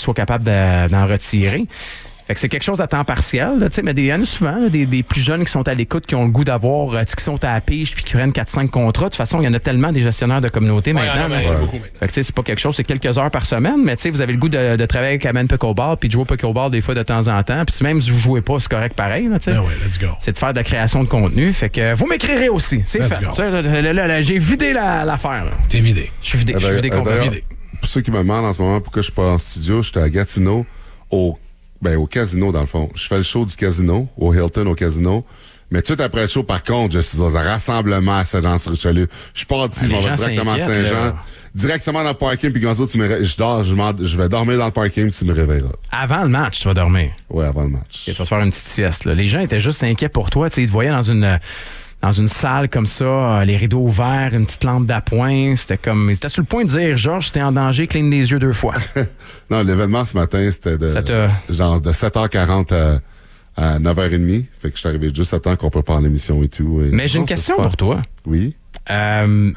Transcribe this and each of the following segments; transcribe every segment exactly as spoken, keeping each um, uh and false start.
sois capable de, d'en retirer. Fait que c'est quelque chose à temps partiel, là, mais il y en a souvent là, des, des plus jeunes qui sont à l'écoute, qui ont le goût d'avoir, euh, qui sont à la pige puis qui prennent quatre cinq contrats. De toute façon, il y en a tellement des gestionnaires de communauté ouais, maintenant. Mais, ouais. Fait que c'est pas quelque chose, c'est quelques heures par semaine, mais vous avez le goût de, de travailler avec Amen Pickleball puis de jouer au pickleball des fois de temps en temps. Puis même si vous jouez pas, c'est correct pareil. Là, ben ouais, let's go. C'est de faire de la création de contenu. Fait que vous m'écrirez aussi. C'est let's fait. Ça, là, là, là, là, j'ai vidé la, l'affaire. Là. T'es vidé. Je suis vidé. Je suis vidé complètement. Pour ceux qui me demandent en ce moment pourquoi je suis pas en studio, j'étais à Gatineau au Ben, au casino, dans le fond. Je fais le show du casino, au Hilton, au casino. Mais tout de suite après le show, par contre, je suis dans un rassemblement à Saint-Jean-sur-Richelieu. Je suis parti, je m'en vais directement à Saint-Jean. Là. Directement dans le parking, puis Gonzo, tu me je dors, je, je vais dormir dans le parking, tu me réveilleras. Avant le match, tu vas dormir? Oui, avant le match. Et tu vas te faire une petite sieste, là. Les gens étaient juste inquiets pour toi, tu sais, ils te voyaient dans une... Dans une salle comme ça, les rideaux ouverts, une petite lampe d'appoint, c'était comme... Ils étaient sur le point de dire, Georges, t'es en danger, cligne des yeux deux fois. Non, l'événement ce matin, c'était de, genre de sept heures quarante à, à neuf heures trente. Fait que je suis arrivé juste à temps qu'on prépare l'émission et tout. Et mais j'ai une question pour toi. Oui? Euh,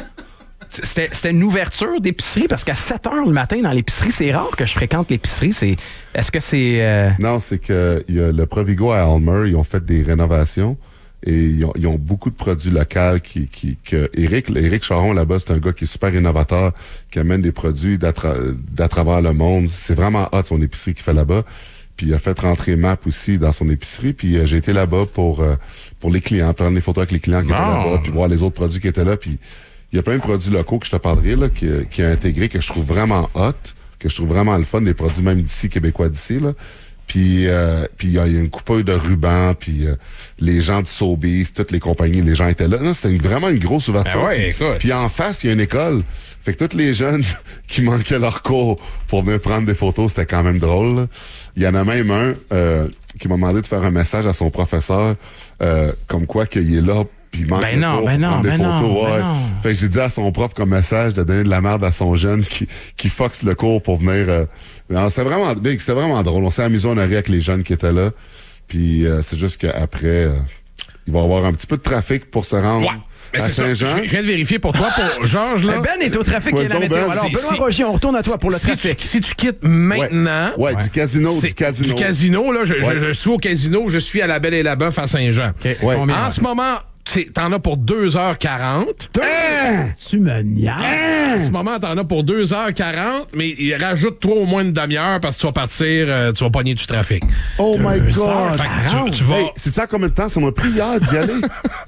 c'était, c'était une ouverture d'épicerie, parce qu'à sept heures le matin, dans l'épicerie, c'est rare que je fréquente l'épicerie. C'est, est-ce que c'est... Euh... Non, c'est que y a le Provigo à Aylmer, ils ont fait des rénovations. Et ils ont, ils ont beaucoup de produits locaux qui, qui, que Éric, Éric Charon là-bas, c'est un gars qui est super innovateur, qui amène des produits d'à, tra- d'à travers le monde. C'est vraiment hot son épicerie qu'il fait là-bas. Puis il a fait rentrer Map aussi dans son épicerie. Puis euh, j'ai été là-bas pour euh, pour les clients, prendre des photos avec les clients qui oh. étaient là-bas, puis voir les autres produits qui étaient là. Puis il y a plein de produits locaux que je te parlerai là, qui, qui a intégré, que je trouve vraiment hot, que je trouve vraiment le fun, des produits même d'ici, québécois d'ici, là. Puis euh, puis il y a une coupeur de ruban, puis euh, les gens de Sobeys, toutes les compagnies, les gens étaient là. Non, c'était une, vraiment une grosse ouverture. Ah ouais, puis, puis en face, il y a une école. Fait que tous les jeunes qui manquaient leur cours pour venir prendre des photos, c'était quand même drôle, là. Il y en a même un euh, qui m'a demandé de faire un message à son professeur, euh, comme quoi qu'il est là, puis il manque ben non, cours ben pour non, prendre des ben photos. non, ouais. ben non. Fait que j'ai dit à son prof comme message de donner de la merde à son jeune qui, qui foxe le cours pour venir... Euh, non, c'était vraiment big, c'était vraiment drôle. On s'est amusé, on a ri avec les jeunes qui étaient là. Puis euh, c'est juste qu'après, euh, il va y avoir un petit peu de trafic pour se rendre... Ouais. Mais à c'est Saint-Jean. Ça. Je viens de vérifier pour toi, pour Georges, là. Ben est au trafic ouais, et la météo. Ben, Alors, si, Benoît si, Rogier, on retourne à toi pour le si trafic. Tu, si tu quittes maintenant... Ouais, ouais, du casino, c'est, du casino. Du casino, là, je, ouais. je, je suis au casino, je suis à la Belle et la Bœuf à Saint-Jean. Okay. Ouais. En ce moment... T'en as pour deux heures quarante. Hein? Tu me niaises. En ce moment, t'en as pour deux heures quarante, mais il rajoute toi au moins une demi-heure parce que tu vas partir, euh, tu vas pogner du trafic. Oh my God! Tu, tu vas... Hey, sais-tu ça combien de temps ça m'a pris hier d'y aller?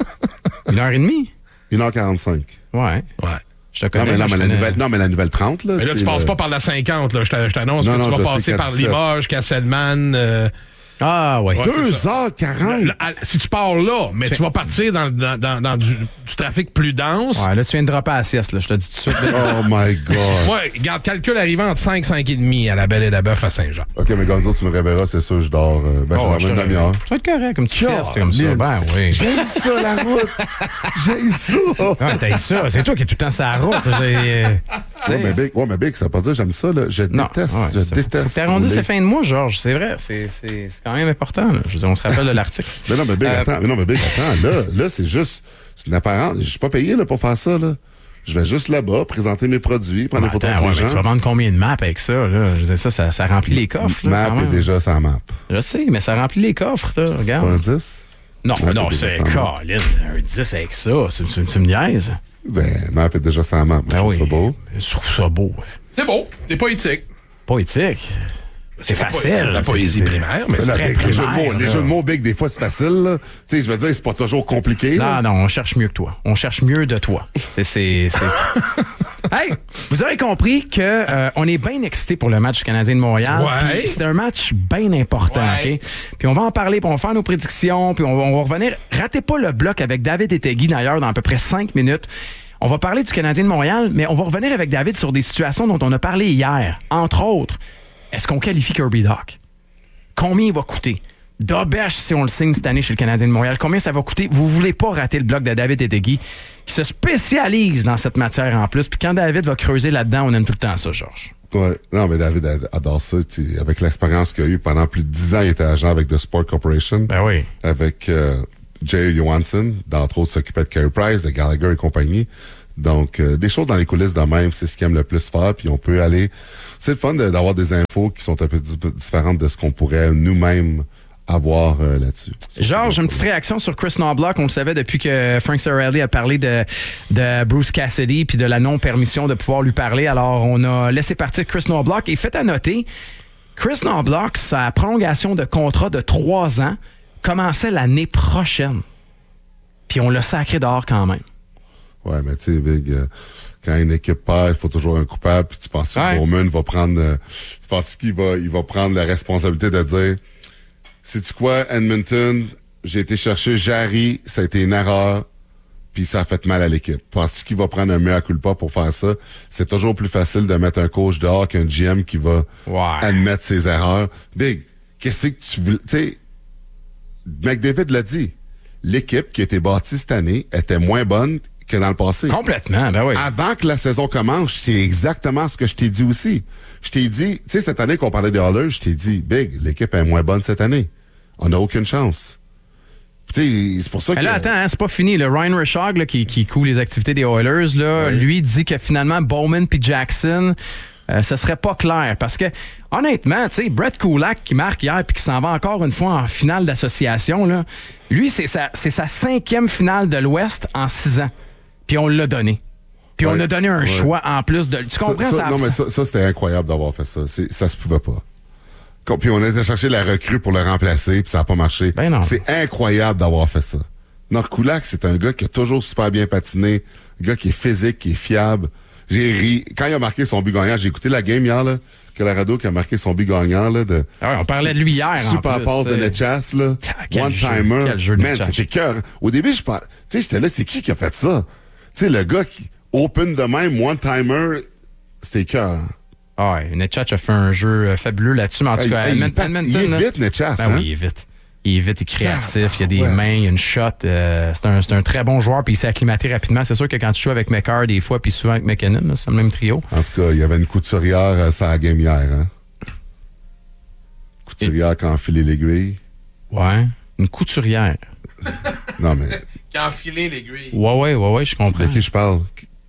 Une heure et demie? Une heure quarante-cinq. Ouais. Ouais. Je te connais. Non, mais, non, mais mais connais... la nouvelle, non, mais la nouvelle trente, là. Mais là, tu passes le... pas par la cinquante, là. Je t'annonce non, que non, tu vas passer par dix-sept. Limoges, Castelman. Euh... Ah, ouais. ouais deux heures quarante. Là, là, si tu pars là, mais tu vas partir dans, dans, dans, dans du, du trafic plus dense. Ouais, là, tu viens de dropper à la sieste, là. Je te le dis tout de suite. Oh my God. Ouais, regarde, calcul arrivant entre cinq, cinq et demi à la Belle et la Bœuf à Saint-Jean. OK, mais Gonzo, tu me réveilleras, c'est sûr, je dors. Euh, ben, Oh, je dors une demi-heure. Ça va être correct, comme tu sieste, comme ça. Ben oui. J'ai ça, la route. J'ai ça. Ah, t'as ça. C'est toi qui es tout le temps sur la route. J'ai... Ouais, mais Big, ouais, mais Big, ça veut pas dire j'aime ça, là. Je Non, déteste, ouais, je ça, déteste. Faut t'arrondir les fins de mois, Georges. C'est vrai. C'est, c'est, c'est quand même important, là. Je veux dire, on se rappelle de l'article. Mais non, mais Big, Euh, attends, mais non, mais Big, attends, là, là, c'est juste, c'est une apparence. Je suis pas payé, là, pour faire ça, là. Je vais juste là-bas, présenter mes produits, prendre des photos Attends, avec ouais, les mais gens. tu vas vendre combien de maps avec ça, là? Je veux dire, ça, ça, ça remplit les coffres, là, Map quand est même. déjà sans map. Je sais, mais ça remplit les coffres, là. C'est Regarde. pas un dix? Non, Map non, est déjà c'est sans map. Colin, un dix avec ça. Tu, tu, tu me niaises? Ben, Map est déjà sans map. Moi, Ben je trouve oui. ça beau. Je trouve ça beau. C'est beau, c'est poétique. Poétique. C'est pas facile. po- c'est de la C'est- poésie c'est- primaire, mais Là, c'est avec les jeux de mots, primaire, les là. jeux de mots, Big, des fois, c'est facile, là. Tu sais, je veux dire, c'est pas toujours compliqué, là. Non, non, on cherche mieux que toi. On cherche mieux de toi. C'est, c'est, c'est... Hey, vous avez compris que euh, on est bien excités pour le match du Canadien de Montréal. Ouais. Puis c'est un match bien important, Ouais. OK? Puis on va en parler, puis on va faire nos prédictions, puis on va, on va revenir. Ratez pas le bloc avec David et Tegui, d'ailleurs, dans à peu près cinq minutes. On va parler du Canadien de Montréal, mais on va revenir avec David sur des situations dont on a parlé hier. Entre autres, est-ce qu'on qualifie Kirby Dach? Combien il va coûter? D'Obèche, si on le signe cette année chez le Canadien de Montréal, combien ça va coûter? Vous voulez pas rater le bloc de David et Tegui, qui se spécialise dans cette matière en plus. Puis quand David va creuser là-dedans, on aime tout le temps ça, Georges. Ouais. Non, mais David ad- adore ça. Tu sais, avec l'expérience qu'il a eue pendant plus de dix ans, il était agent avec The Sport Corporation. Ben oui. Avec euh, Jay Johansson, d'entre autres, s'occupait de Carey Price, de Gallagher et compagnie. Donc, euh, des choses dans les coulisses de même, c'est ce qu'ils aiment le plus faire. Puis on peut aller... C'est le fun de, d'avoir des infos qui sont un peu di- différentes de ce qu'on pourrait nous-mêmes avoir euh, là-dessus. Georges, une petite réaction sur Chris Knobloch. On le savait depuis que Frank Cirelli a parlé de, de Bruce Cassidy puis de la non-permission de pouvoir lui parler. Alors, on a laissé partir Chris Knobloch. Et fait à noter, Chris Knobloch, sa prolongation de contrat de trois ans commençait l'année prochaine. Puis on l'a sacré dehors quand même. Ouais, mais tu sais, Big, euh, quand une équipe perd, il faut toujours un coupable. Puis tu penses que Ouais. Bowman va prendre... Euh, tu penses qu'il va, il va prendre la responsabilité de dire... Sais-tu quoi, Edmonton, j'ai été chercher Jarry, ça a été une erreur, puis ça a fait mal à l'équipe. Penses-tu qu'il va prendre un mea culpa pour faire ça? C'est toujours plus facile de mettre un coach dehors qu'un G M qui va Ouais. admettre ses erreurs. Big, qu'est-ce que tu veux... Tu sais, McDavid l'a dit. L'équipe qui a été bâtie cette année était moins bonne que dans le passé. Complètement, ben oui. Avant que la saison commence, c'est exactement ce que je t'ai dit aussi. Je t'ai dit, tu sais, cette année qu'on parlait des Oilers, je t'ai dit, Big, l'équipe est moins bonne cette année. On n'a aucune chance. Tu sais, c'est pour ça Mais que... là, attends, hein, c'est pas fini. Le Ryan Richard, là, qui, qui couvre les activités des Oilers, là, Ouais. lui dit que finalement, Bowman puis Jackson, euh, ce serait pas clair. Parce que, honnêtement, tu sais, Brett Kulak qui marque hier puis qui s'en va encore une fois en finale d'association, là, lui, c'est sa, c'est sa cinquième finale de l'Ouest en six ans. Puis on l'a donné. Puis Ouais. on a donné un Ouais. choix en plus de... Tu Ça- comprends ça, ça? non, mais ça, ça c'était incroyable d'avoir fait ça. C'est, ça se pouvait pas. Quand- Puis on a été chercher la recrue pour le remplacer, puis ça n'a pas marché. Ben non. C'est incroyable d'avoir fait ça. Norkulak, c'est un gars qui a toujours super bien patiné, un gars qui est physique, qui est fiable. J'ai ri. Quand il a marqué son but gagnant, j'ai écouté la game hier, là, Colorado qui a marqué son but gagnant, là, de... Ah ouais, on parlait de lui hier, en Super plus, passe de t'sais. Netchas, là. Ah, quel jeu, One-timer. quel jeu de Man, Netchas. c'était cœur. Au début, je pense, tu sais, j'étais là, c'est qui qui a fait ça? Tu sais, le gars qui open de même, one-timer, c'était cœur. Ah ouais, Netchach a fait un jeu euh, fabuleux là-dessus, mais en tout Hey, cas, hey, il, Edmonton, pat- il Edmonton, est là- vite, Netchas, Ben hein? oui, il est vite. Il est vite, il est créatif, il y a des Ouais. mains, il y a une shot. euh, c'est, un, c'est un très bon joueur, puis il s'est acclimaté rapidement. C'est sûr que quand tu joues avec McCarr des fois, puis souvent avec McKinnon, là, c'est le même trio. En tout cas, il y avait une couturière à sa game hier, hein? Couturière qui a enfilé l'aiguille. Ouais. Une couturière. Non, mais Qui a enfilé l'aiguille. Ouais, ouais, ouais, ouais, je comprends. de qui je parle?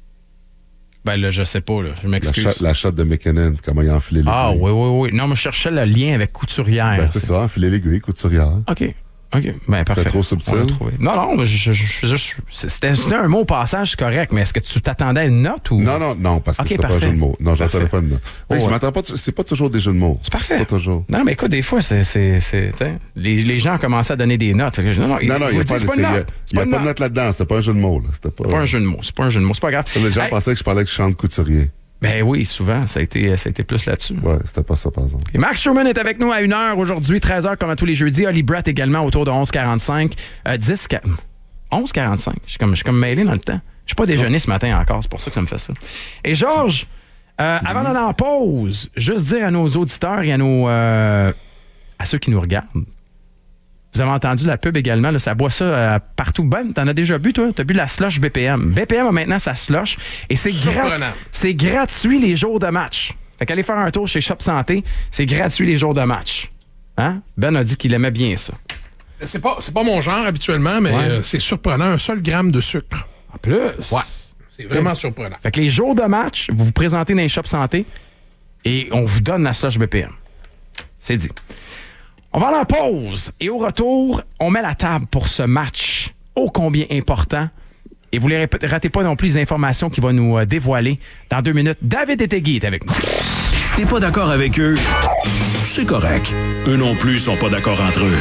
Ben là, je sais pas, là. Je La m'excuse. shot, la shot de McKinnon, comment il a enfilé l'aiguille. Ah, oui, oui, oui. Non, mais je cherchais le lien avec couturière. Ben, c'est ça, enfiler l'aiguille, couturière. OK. OK. Ben, parfait. trop subtil? On l'a trouvé. Non, non, je, je, je, je- je- c'était, c'était un mot au passage, c'est correct, mais est-ce que tu t'attendais à une note ou. Non, non, non, parce que Ok, c'était pas un parfait. jeu de mots. Non, j'attendais Parfait. pas de note. Oh, Hey, je ouais. m'attends pas, c'est pas toujours des jeux de mots. C'est parfait. Pas toujours. Non, mais écoute, des fois, c'est, c'est, c'est, tu sais, les, les gens ont commencé à donner des notes. Fait que je- non, non, Non, non, il je n'y a vous pas dis, c'est de pas une il y a- note. il y a pas de note là-dedans. C'était pas un jeu de mots, là. C'était pas. C'est pas un jeu de mots. C'est pas un jeu de mots. C'est pas grave. Les gens Hey, pensaient que je parlais que je chante couturier. ben oui, souvent, ça a été, ça a été plus là-dessus. Ouais, c'était pas ça, par exemple. Et Max Sherman est avec nous à une heure aujourd'hui, treize heures comme à tous les jeudis. Oli Brett également autour de onze quarante-cinq. Euh, dix, onze quarante-cinq. Je suis comme, je suis comme mêlé dans le temps. Je suis pas déjeuné ce matin encore, c'est pour ça que ça me fait ça. Et Georges, euh, avant d'aller en pause, juste dire à nos auditeurs et à nos euh, à ceux qui nous regardent. Vous avez entendu la pub également, là, ça boit ça euh, partout. Ben, t'en as déjà bu, toi? T'as bu la slush B P M. B P M a maintenant sa slush et c'est, Surprenant. grat- c'est gratuit les jours de match. Fait qu'allez faire un tour chez Shop Santé, c'est gratuit les jours de match. Hein? Ben a dit qu'il aimait bien ça. C'est pas, c'est pas mon genre habituellement, mais Ouais. euh, c'est surprenant. Un seul gramme de sucre. En plus. Ouais. C'est vraiment surprenant. Fait que les jours de match, vous vous présentez dans les shops santé et on vous donne la slush B P M. C'est dit. On va aller en pause et au retour, on met la table pour ce match ô combien important. Et vous ne ratez pas non plus les informations qu'il va nous euh, dévoiler dans deux minutes. David Etegui est avec nous. Si t'es pas d'accord avec eux, c'est correct. Eux non plus sont pas d'accord entre eux.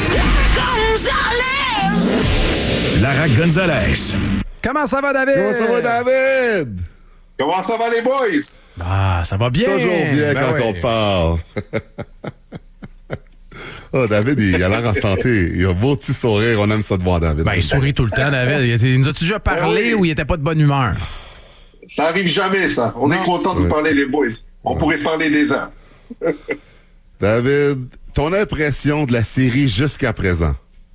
Lara Gonzalez. Comment ça va, David? Comment ça va, David? Comment ça va les boys? Ah, ça va bien. Toujours bien Ben quand oui. on te parle. Oh, David, il a l'air en santé. Il a un beau petit sourire. On aime ça de voir David. Ben, il sourit tout le temps, David. Il nous a-tu déjà parlé Oui. ou il était pas de bonne humeur? Ça arrive jamais, ça. On Non. est content de Ouais. vous parler, les boys. On pourrait se parler des heures. David, ton impression de la série jusqu'à présent?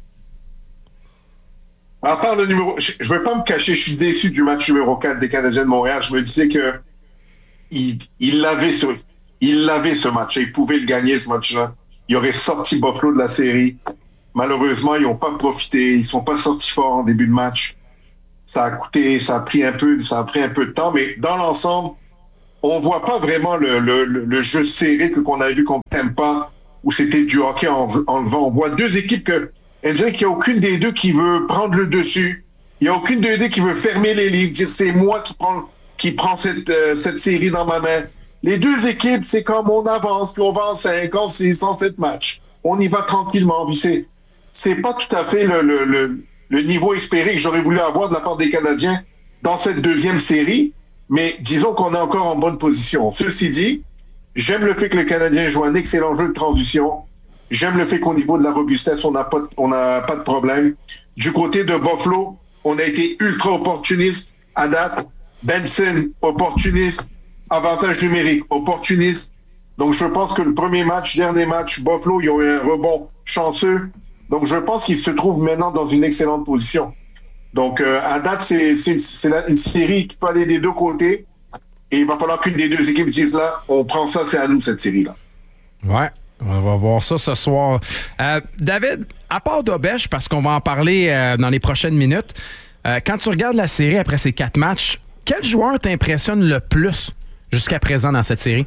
À part le numéro... Je ne vais pas me cacher, je suis déçu du match numéro quatre des Canadiens de Montréal. Je me disais que il, il l'avait ce, il l'avait ce match. Il pouvait le gagner, ce match-là. Il aurait sorti Buffalo de la série. Malheureusement, ils n'ont pas profité. Ils ne sont pas sortis forts en début de match. Ça a coûté, ça a pris un peu, ça a pris un peu de temps, mais dans l'ensemble, on voit pas vraiment le, le, le jeu serré que qu'on avait vu contre Tampa, où c'était du hockey en, en levant. On voit deux équipes que, on dirait qu'il n'y a aucune des deux qui veut prendre le dessus. Il n'y a aucune des deux qui veut fermer les livres, dire c'est moi qui prends, qui prends cette, euh, cette série dans ma main. Les deux équipes, c'est comme on avance, puis on va en cinq, en six, en sept matchs. On y va tranquillement. Puis c'est, c'est pas tout à fait le, le, le, le niveau espéré que j'aurais voulu avoir de la part des Canadiens dans cette deuxième série. Mais disons qu'on est encore en bonne position. Ceci dit, j'aime le fait que le Canadien joue un excellent jeu de transition. J'aime le fait qu'au niveau de la robustesse, on n'a pas, on n'a pas de problème. Du côté de Buffalo, on a été ultra opportuniste à date. Benson, opportuniste. Avantage numérique, opportuniste. Donc, je pense que le premier match, dernier match, Buffalo, ils ont eu un rebond chanceux. Donc, je pense qu'ils se trouvent maintenant dans une excellente position. Donc, euh, à date, c'est, c'est, c'est une série qui peut aller des deux côtés. Et il va falloir qu'une des deux équipes dise là, on prend ça, c'est à nous, cette série-là. Ouais, on va voir ça ce soir. Euh, David, à part Dobèche, parce qu'on va en parler euh, dans les prochaines minutes, euh, quand tu regardes la série après ces quatre matchs, quel joueur t'impressionne le plus jusqu'à présent dans cette série?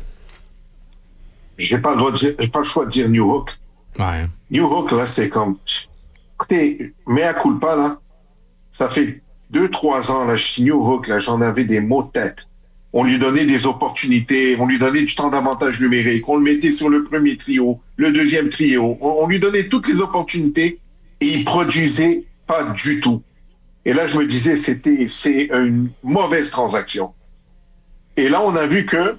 J'ai pas le droit de dire, j'ai pas le choix de dire New Hook. Ouais. New Hook, là, c'est comme, écoutez, mea culpa, là, ça fait deux, trois ans, là, chez New Hook, là, j'en avais des maux de tête. On lui donnait des opportunités, on lui donnait du temps d'avantage numérique, on le mettait sur le premier trio, le deuxième trio, on, on lui donnait toutes les opportunités et il produisait pas du tout. Et là, je me disais, c'était, c'est une mauvaise transaction. Et là, on a vu que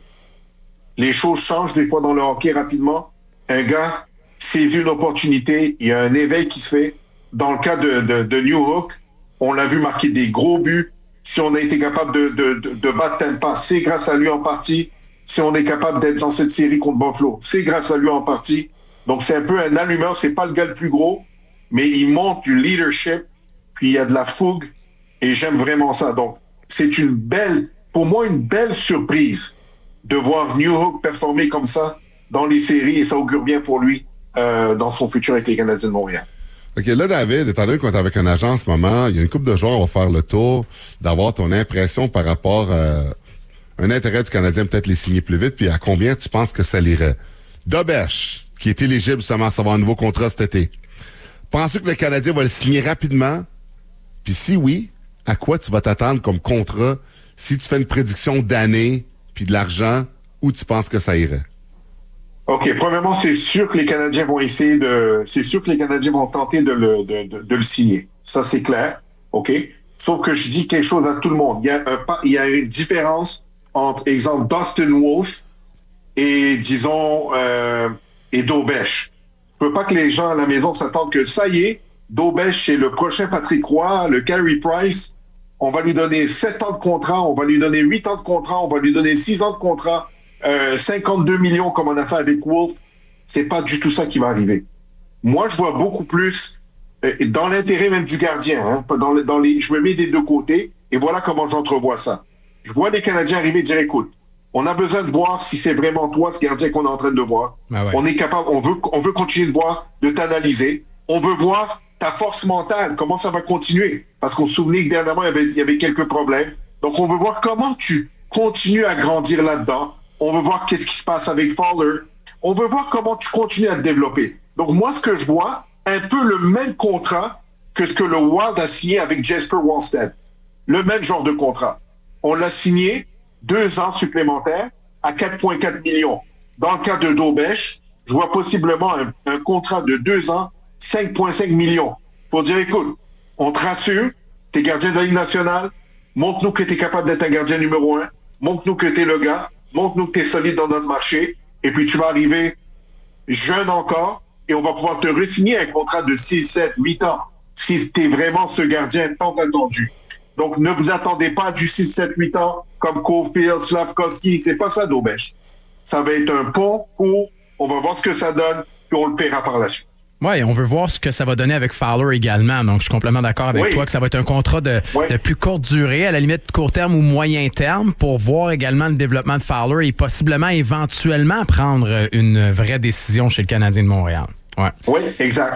les choses changent des fois dans le hockey rapidement. Un gars saisit une opportunité, il y a un éveil qui se fait. Dans le cas de, de, de New Hook, on l'a vu marquer des gros buts. Si on a été capable de, de, de, de battre Tampa, c'est grâce à lui en partie. Si on est capable d'être dans cette série contre Buffalo, c'est grâce à lui en partie. Donc, c'est un peu un allumeur. C'est pas le gars le plus gros, mais il montre du leadership, puis il y a de la fougue, et j'aime vraiment ça. Donc, c'est une belle, pour moi, une belle surprise de voir New Hook performer comme ça dans les séries, et ça augure bien pour lui euh, dans son futur avec les Canadiens de Montréal. OK, là, David, étant donné qu'on est avec un agent en ce moment, il y a une couple de joueurs, on va faire le tour, d'avoir ton impression par rapport à un intérêt du Canadien, peut-être les signer plus vite, puis à combien tu penses que ça l'irait. Dobèche, qui est éligible justement à savoir un nouveau contrat cet été. Penses-tu que le Canadien va le signer rapidement? Puis si oui, à quoi tu vas t'attendre comme contrat si tu fais une prédiction d'année puis de l'argent, où tu penses que ça irait? OK. Premièrement, c'est sûr que les Canadiens vont essayer de... C'est sûr que les Canadiens vont tenter de le, de, de, de le signer. Ça, c'est clair. OK? Sauf que je dis quelque chose à tout le monde. Il y a, un, il y a une différence entre, exemple, Dustin Wolf et, disons, euh, et Dobèche. Je veux pas que les gens à la maison s'attendent que ça y est, Dobèche, c'est le prochain Patrick Roy, le Carey Price. On va lui donner sept ans de contrat, on va lui donner huit ans de contrat, on va lui donner six ans de contrat. Euh, cinquante-deux millions comme on a fait avec Wolf, c'est pas du tout ça qui va arriver. Moi, je vois beaucoup plus euh, dans l'intérêt même du gardien. Hein, dans, le, dans les, je me mets des deux côtés et voilà comment j'entrevois ça. Je vois les Canadiens arriver et dire, écoute, on a besoin de voir si c'est vraiment toi ce gardien qu'on est en train de voir. Ah ouais. On est capable, on veut, on veut continuer de voir, de t'analyser. On veut voir ta force mentale, comment ça va continuer. Parce qu'on se souvenait que dernièrement, il y avait, il y avait quelques problèmes. Donc, on veut voir comment tu continues à grandir là-dedans. On veut voir qu'est-ce qui se passe avec Fowler. On veut voir comment tu continues à te développer. Donc, moi, ce que je vois, un peu le même contrat que ce que le Wild a signé avec Jesper Wallstedt. Le même genre de contrat. On l'a signé deux ans supplémentaires à quatre virgule quatre millions. Dans le cas de Dobèche, je vois possiblement un, un contrat de deux ans, cinq virgule cinq millions. Pour dire, écoute, on te rassure, t'es gardien de la Ligue nationale, montre-nous que t'es capable d'être un gardien numéro un, montre-nous que t'es le gars, montre-nous que tu es solide dans notre marché, et puis tu vas arriver jeune encore, et on va pouvoir te re-signer un contrat de six, sept, huit ans, si tu es vraiment ce gardien tant attendu. Donc, ne vous attendez pas à du six, sept, huit ans, comme Caulfield, Slavkovski, c'est pas ça, Dobèche. Ça va être un pont où on va voir ce que ça donne, puis on le paiera par la suite. Oui, on veut voir ce que ça va donner avec Fowler également. Donc, je suis complètement d'accord avec oui. toi que ça va être un contrat de, oui. de plus courte durée, à la limite court terme ou moyen terme, pour voir également le développement de Fowler et possiblement, éventuellement, prendre une vraie décision chez le Canadien de Montréal. Ouais. Oui, exact.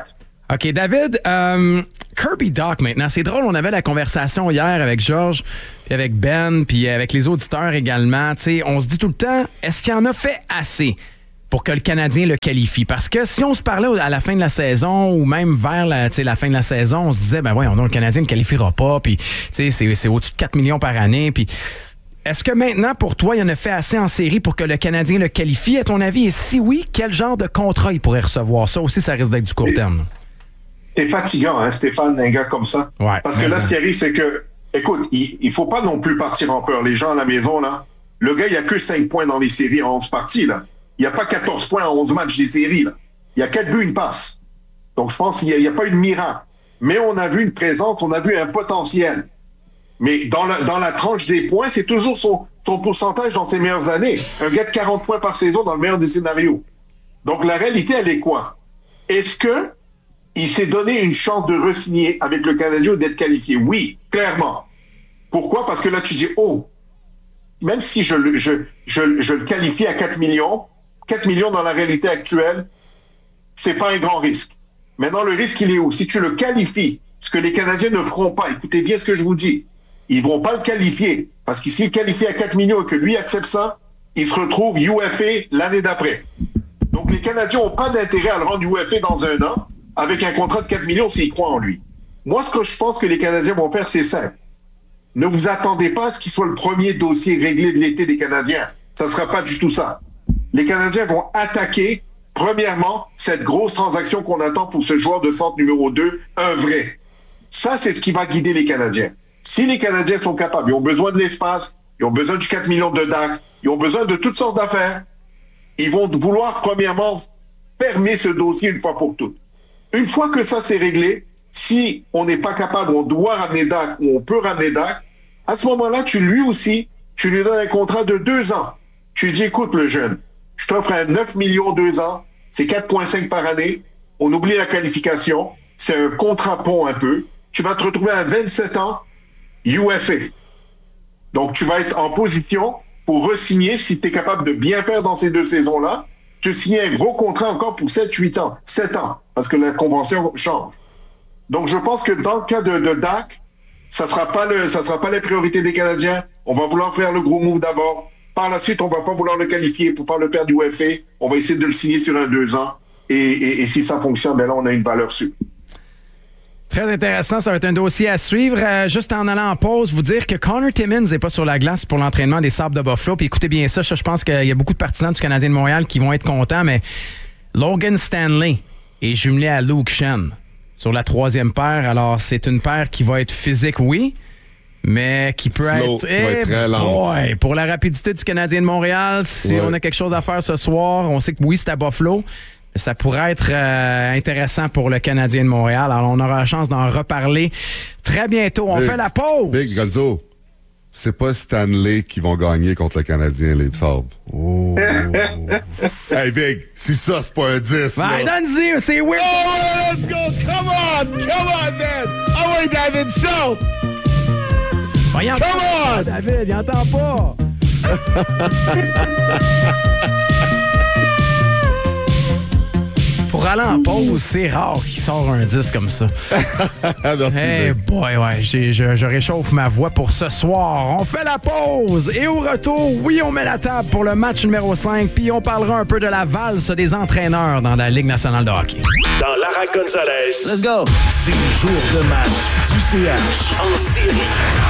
OK, David, euh, Kirby Dach maintenant. C'est drôle, on avait la conversation hier avec Georges, puis avec Ben, puis avec les auditeurs également. T'sais, on se dit tout le temps, est-ce qu'il en a fait assez pour que le Canadien le qualifie? Parce que si on se parlait à la fin de la saison ou même vers la, la fin de la saison, on se disait, ben voyons, non, le Canadien ne qualifiera pas, puis c'est, c'est au-dessus de quatre millions par année, puis... Est-ce que maintenant, pour toi, il en a fait assez en série pour que le Canadien le qualifie, à ton avis? Et si oui, quel genre de contrat il pourrait recevoir? Ça aussi, ça risque d'être du court terme. C'est fatigant, hein, Stéphane, un gars comme ça. Ouais, Parce que là, ça. Ce qui arrive, c'est que, écoute, il ne faut pas non plus partir en peur. Les gens à la maison, là, le gars, il n'y a que cinq points dans les séries en onze parties, là. Il n'y a pas quatorze points en onze matchs des séries, là. Il y a quatre buts, une passe. Donc, je pense qu'il n'y a, a pas eu de miracle. Mais on a vu une présence, on a vu un potentiel. Mais dans la, dans la tranche des points, c'est toujours son, son pourcentage dans ses meilleures années. Un gars de quarante points par saison dans le meilleur des scénarios. Donc, la réalité, elle est quoi? Est-ce que il s'est donné une chance de re-signer avec le Canadien ou d'être qualifié? Oui, clairement. Pourquoi? Parce que là, tu dis, oh, même si je, le, je, je, je le qualifie à quatre millions, quatre millions dans la réalité actuelle, c'est pas un grand risque. Maintenant, le risque, il est où? Si tu le qualifies, ce que les Canadiens ne feront pas, écoutez bien ce que je vous dis, ils vont pas le qualifier. Parce que s'il qualifie à quatre millions et que lui accepte ça, il se retrouve U F A l'année d'après. Donc, les Canadiens n'ont pas d'intérêt à le rendre U F A dans un an avec un contrat de quatre millions s'ils croient en lui. Moi, ce que je pense que les Canadiens vont faire, c'est simple. Ne vous attendez pas à ce qu'il soit le premier dossier réglé de l'été des Canadiens. Ça ne sera pas du tout ça. Les Canadiens vont attaquer, premièrement, cette grosse transaction qu'on attend pour ce joueur de centre numéro deux, un vrai. Ça, c'est ce qui va guider les Canadiens. Si les Canadiens sont capables, ils ont besoin de l'espace, ils ont besoin du quatre millions de Dach, ils ont besoin de toutes sortes d'affaires, ils vont vouloir, premièrement, fermer ce dossier une fois pour toutes. Une fois que ça, c'est réglé, si on n'est pas capable, on doit ramener Dach ou on peut ramener Dach, à ce moment-là, tu lui aussi, tu lui donnes un contrat de deux ans. Tu lui dis, écoute, le jeune, je t'offre un neuf millions deux ans, c'est quatre virgule cinq par année, on oublie la qualification, c'est un contrat pont un peu, tu vas te retrouver à vingt-sept ans, U F A. Donc, tu vas être en position pour re-signer, si tu es capable de bien faire dans ces deux saisons-là, te signer un gros contrat encore pour sept huit ans. sept ans, parce que la convention change. Donc, je pense que dans le cas de, de Dach, ça sera pas le, ça sera pas les priorités des Canadiens. On va vouloir faire le gros move d'abord. Par la suite, on va pas vouloir le qualifier pour pas le perdre U F A. On va essayer de le signer sur un deux ans. Et, et, et si ça fonctionne, ben là, on a une valeur sûre. Très intéressant, ça va être un dossier à suivre. Euh, juste en allant en pause, vous dire que Connor Timmins n'est pas sur la glace pour l'entraînement des Sabres de Buffalo. Puis écoutez bien ça, je, je pense qu'il y a beaucoup de partisans du Canadien de Montréal qui vont être contents, mais Logan Stanley est jumelé à Luke Schenn sur la troisième paire. Alors, c'est une paire qui va être physique, oui, mais qui peut Slow, être... qui va être très lente. Boy, pour la rapidité du Canadien de Montréal, si ouais. on a quelque chose à faire ce soir, on sait que oui, c'est à Buffalo. Ça pourrait être euh, intéressant pour le Canadien de Montréal. Alors, on aura la chance d'en reparler très bientôt. On Big, fait la pause. Big Gonzo, c'est pas Stanley qui vont gagner contre le Canadien, les Sabres. Oh. Hey, Big, si ça, c'est pas un dix, Ben, là. donne-y, c'est weird. Oh, let's go! Come on! Come on, man! Ah oui, David, shout! Ben, il entend Come pas, on! David, il entend pas. Pour aller en pause, c'est rare qu'il sort un disque comme ça. Merci, Hey Big. boy, ouais, j'ai- je, je réchauffe ma voix pour ce soir. On fait la pause et au retour, oui, on met la table pour le match numéro cinq, puis on parlera un peu de la valse des entraîneurs dans la Ligue nationale de hockey. Dans Lara Gonzalez, Let's go. c'est le jour de match du C H en série.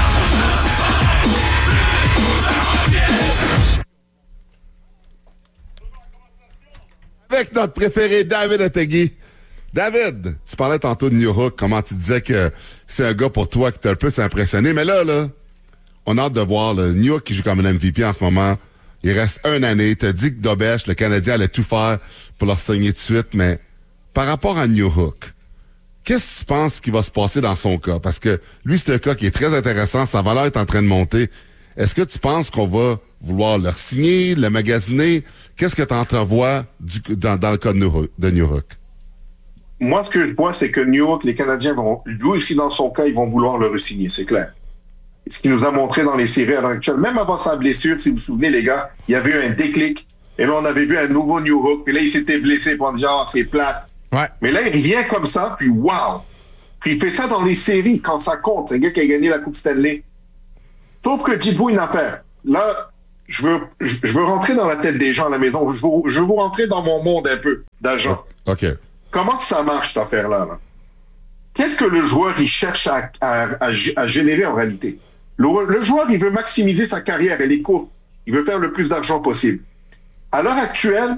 Avec notre préféré, David Otegui. David, tu parlais tantôt de New Hook, comment tu disais que c'est un gars pour toi qui t'a le plus impressionné. Mais là, là, on a hâte de voir le New Hook qui joue comme un M V P en ce moment. Il reste une année. T'as dit que Dobèche, le Canadien, allait tout faire pour leur signer de suite. Mais par rapport à New Hook, qu'est-ce que tu penses qui va se passer dans son cas? Parce que lui, c'est un cas qui est très intéressant. Sa valeur est en train de monter. Est-ce que tu penses qu'on va vouloir le signer, le magasiner? Qu'est-ce que tu entrevois du, dans, dans le cas de New Hook? De New Hook? Moi, ce que je vois, c'est que New York, les Canadiens vont, lui aussi dans son cas, ils vont vouloir le re-signer, c'est clair. Ce qu'il nous a montré dans les séries à l'heure actuelle, même avant sa blessure, si vous vous souvenez, les gars, il y avait eu un déclic. Et là, on avait vu un nouveau New York. Puis là, il s'était blessé pour dire, ah, c'est plate. Ouais. Mais là, il revient comme ça, puis wow! Puis il fait ça dans les séries, quand ça compte. C'est un gars qui a gagné la Coupe Stanley. Sauf que dites-vous une affaire. Là, je veux, je veux rentrer dans la tête des gens à la maison. Je veux, je veux vous rentrer dans mon monde un peu d'agent. OK. Comment ça marche, cette affaire-là? Là? Qu'est-ce que le joueur, il cherche à, à, à, à générer en réalité? Le, le joueur, il veut maximiser sa carrière. Elle est courte. Il veut faire le plus d'argent possible. À l'heure actuelle,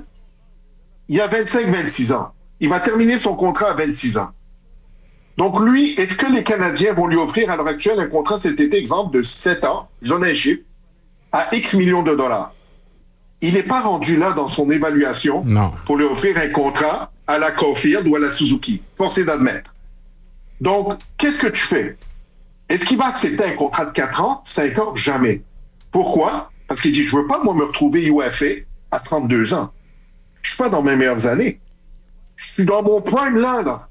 il a vingt-cinq vingt-six ans. Il va terminer son contrat à vingt-six ans. Donc lui, est-ce que les Canadiens vont lui offrir à l'heure actuelle un contrat cet été, exemple, de sept ans, j'en ai un chiffre, à X millions de dollars? Il n'est pas rendu là dans son évaluation non. pour lui offrir un contrat à la Caulfield ou à la Suzuki. Forcé d'admettre. Donc, qu'est-ce que tu fais? Est-ce qu'il va accepter un contrat de quatre ans, cinq ans? Jamais. Pourquoi? Parce qu'il dit, je veux pas, moi, me retrouver U F A à trente-deux ans. Je suis pas dans mes meilleures années. Je suis dans mon prime là, là.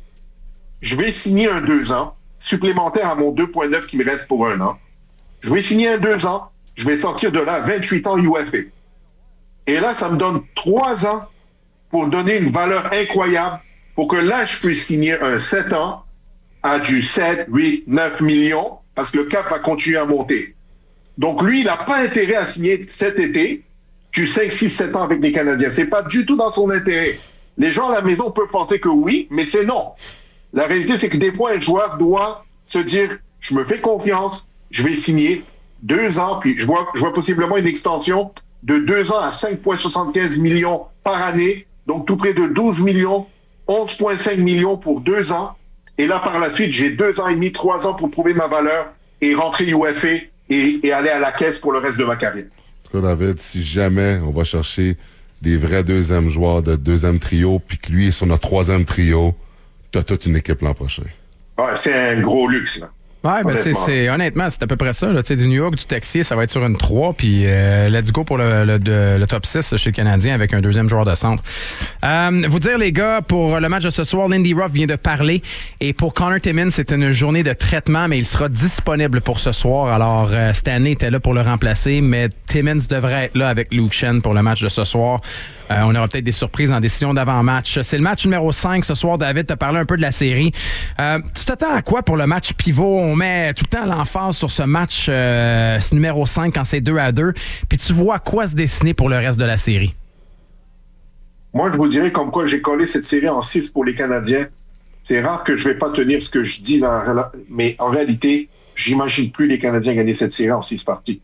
Je vais signer un deux ans, supplémentaire à mon deux virgule neuf qui me reste pour un an. Je vais signer un deux ans, je vais sortir de là à vingt-huit ans U F A. Et là, ça me donne trois ans pour donner une valeur incroyable pour que là, je puisse signer un sept ans à du sept, huit, neuf millions parce que le cap va continuer à monter. Donc, lui, il n'a pas intérêt à signer cet été du cinq, six, sept ans avec les Canadiens. C'est pas du tout dans son intérêt. Les gens à la maison peuvent penser que oui, mais c'est non. La réalité, c'est que des fois, un joueur doit se dire, je me fais confiance, je vais signer deux ans, puis je vois, je vois possiblement une extension de deux ans à cinq virgule soixante-quinze millions par année, donc tout près de douze millions, onze virgule cinq millions pour deux ans. Et là, par la suite, j'ai deux ans et demi, trois ans pour prouver ma valeur et rentrer U F A et, et aller à la caisse pour le reste de ma carrière. En tout cas, David, si jamais on va chercher des vrais deuxième joueurs de deuxième trio, puis que lui est sur notre troisième trio, t'as toute une équipe l'an prochain. Ouais, c'est un gros luxe, là. Ouais, ben c'est, c'est honnêtement, c'est à peu près ça. Là. Tu sais, du New York, du Texier, ça va être sur une trois, puis euh, let's go pour le, le, le, le top six chez le Canadien avec un deuxième joueur de centre. Euh, vous dire, les gars, pour le match de ce soir, Lindy Ruff vient de parler, et pour Connor Timmins, c'est une journée de traitement, mais il sera disponible pour ce soir. Alors, euh, Stanley était là pour le remplacer, mais Timmins devrait être là avec Luke Schenn pour le match de ce soir. Euh, on aura peut-être des surprises en décision d'avant-match. C'est le match numéro cinq ce soir. David, t'as parlé un peu de la série. Euh, tu t'attends à quoi pour le match pivot? On met tout le temps l'emphase sur ce match euh, numéro cinq quand c'est deux à deux. Puis tu vois quoi se dessiner pour le reste de la série? Moi, je vous dirais comme quoi j'ai collé cette série en six pour les Canadiens. C'est rare que je vais pas tenir ce que je dis, là, mais en réalité, j'imagine plus les Canadiens gagner cette série en six parties.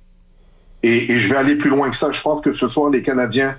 Et, et je vais aller plus loin que ça. Je pense que ce soir, les Canadiens,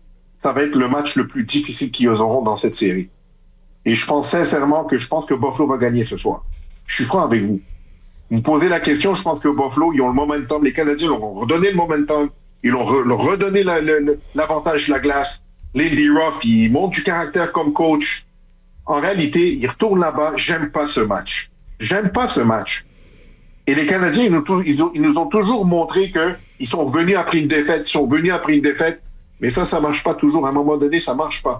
ça va être le match le plus difficile qu'ils auront dans cette série. Et je pense sincèrement que je pense que Buffalo va gagner ce soir. Je suis franc avec vous. Vous me posez la question, je pense que Buffalo, ils ont le momentum. Les Canadiens leur ont redonné le momentum. Ils ont re- leur redonné la, la, l'avantage de la glace. Lindy Ruff, il montre du caractère comme coach. En réalité, il retourne là-bas. J'aime pas ce match. J'aime pas ce match. Et les Canadiens, ils nous, ils ont, ils nous ont toujours montré qu'ils sont venus après une défaite. Ils sont venus après une défaite. Mais ça, ça marche pas toujours. À un moment donné, ça marche pas.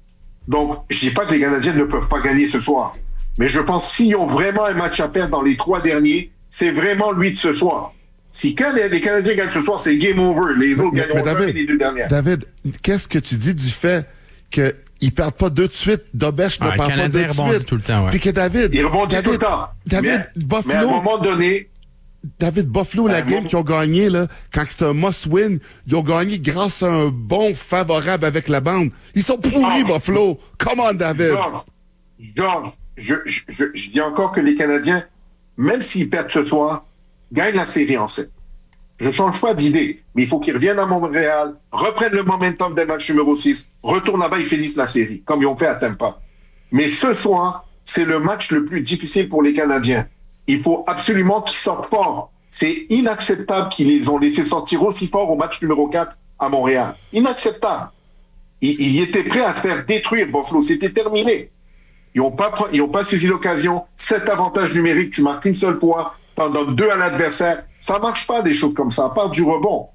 Donc, je dis pas que les Canadiens ne peuvent pas gagner ce soir. Mais je pense s'ils ont vraiment un match à perdre dans les trois derniers, c'est vraiment lui de ce soir. Si quand les, les Canadiens gagnent ce soir, c'est game over. Les autres gagneront jamais les deux dernières. David, qu'est-ce que tu dis du fait qu'ils perdent pas deux de suite? Dobesch ne Ah, perd pas deux de suite. Tout le temps, ouais. Puis que David... Il rebondit David, tout le temps. David, mais, Buffalo... mais à un moment donné... David, Buffalo, la Euh, game bon. qu'ils ont gagné, là, quand c'était un must-win, ils ont gagné grâce à un bon favorable avec la bande. Ils sont pourris, Oh. Buffalo. Come on, David. Georges, Georges, je, je, je, je dis encore que les Canadiens, même s'ils perdent ce soir, gagnent la série en sept. Je ne change pas d'idée, mais il faut qu'ils reviennent à Montréal, reprennent le momentum des matchs numéro six, retournent là-bas et finissent la série, comme ils ont fait à Tampa. Mais ce soir, c'est le match le plus difficile pour les Canadiens. Il faut absolument qu'ils sortent fort. C'est inacceptable qu'ils les ont laissé sortir aussi fort au match numéro quatre à Montréal. Inacceptable. Ils, ils étaient prêts à se faire détruire, Buffalo. C'était terminé. Ils n'ont pas, ils ont pas saisi l'occasion. Cet avantage numérique, tu marques une seule fois, t'en donnes deux à l'adversaire. Ça marche pas, des choses comme ça, à part du rebond.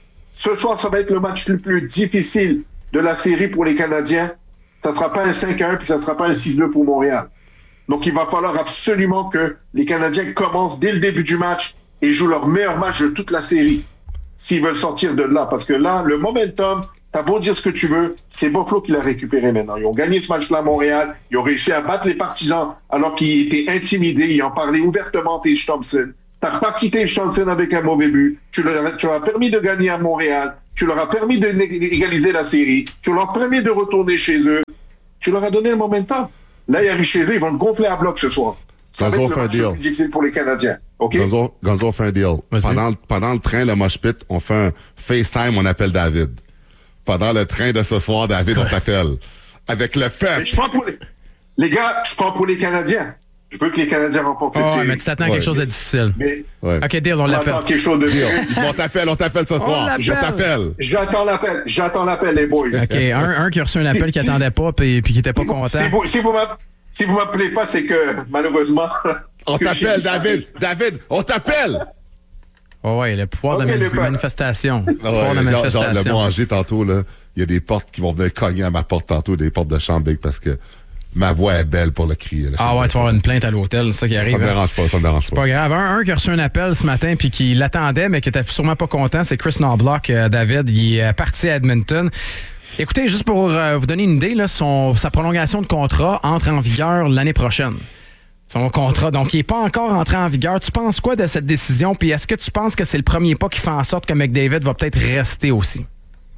Ce soir, ça va être le match le plus difficile de la série pour les Canadiens. Ça ne sera pas un cinq à un, puis ça ne sera pas un six deux pour Montréal. Donc, il va falloir absolument que les Canadiens commencent dès le début du match et jouent leur meilleur match de toute la série s'ils veulent sortir de là. Parce que là, le momentum t'as beau dire ce que tu veux, c'est Buffalo qui l'a récupéré maintenant. Ils ont gagné ce match-là à Montréal, ils ont réussi à battre les Partisans alors qu'ils étaient intimidés, ils en parlaient ouvertement Tage Thompson. T'as reparti Tage Thompson avec un mauvais but, tu leur, tu leur as permis de gagner à Montréal, tu leur as permis d'égaliser la série, tu leur as permis de retourner chez eux, tu leur as donné le momentum. Là, ils arrivent chez eux, ils vont le gonfler à bloc ce soir. Ça va être le match le plus difficile pour les Canadiens. OK? Gonzo, Gonzo fait un deal. Pendant, pendant le train, le mosh pit, on fait un FaceTime, on appelle David. Pendant le train de ce soir, David, on t'appelle. Avec le fait. Je prends pour les... les gars, je prends pour les Canadiens. Je veux que les Canadiens remportent cette oh, série. mais tu t'attends à quelque ouais. chose de difficile. Mais... Ouais. OK, deal, on l'appelle. quelque chose de Deal. On t'appelle, on t'appelle ce soir. Je t'appelle. J'attends l'appel. J'attends l'appel, les boys. OK, un, un qui a reçu un appel qu'il n'attendait pas et qui n'était pas content. Si vous, si vous m'appelez, si vous m'appelez pas, c'est que, malheureusement... On t'appelle, David. David, on t'appelle. Oh ouais, le pouvoir okay, de le manifestation. Le Ah pouvoir ouais, de genre, manifestation. genre, le mot Angers, tantôt, là, il y a des portes qui vont venir cogner à ma porte tantôt, des portes de chambre big, parce que ma voix est belle pour le crier. Là, ah ouais, tu vas avoir une plainte à l'hôtel, c'est ça qui arrive. Ça me hein. dérange pas, ça me dérange C'est pas. pas grave. Un, un qui a reçu un appel ce matin puis qui l'attendait, mais qui était sûrement pas content, c'est Chris Knoblauch, euh, David. Il est parti à Edmonton. Écoutez, juste pour euh, vous donner une idée, là, son, sa prolongation de contrat entre en vigueur l'année prochaine. Son contrat, donc il n'est pas encore entré en vigueur. Tu penses quoi de cette décision? Puis est-ce que tu penses que c'est le premier pas qui fait en sorte que McDavid va peut-être rester aussi?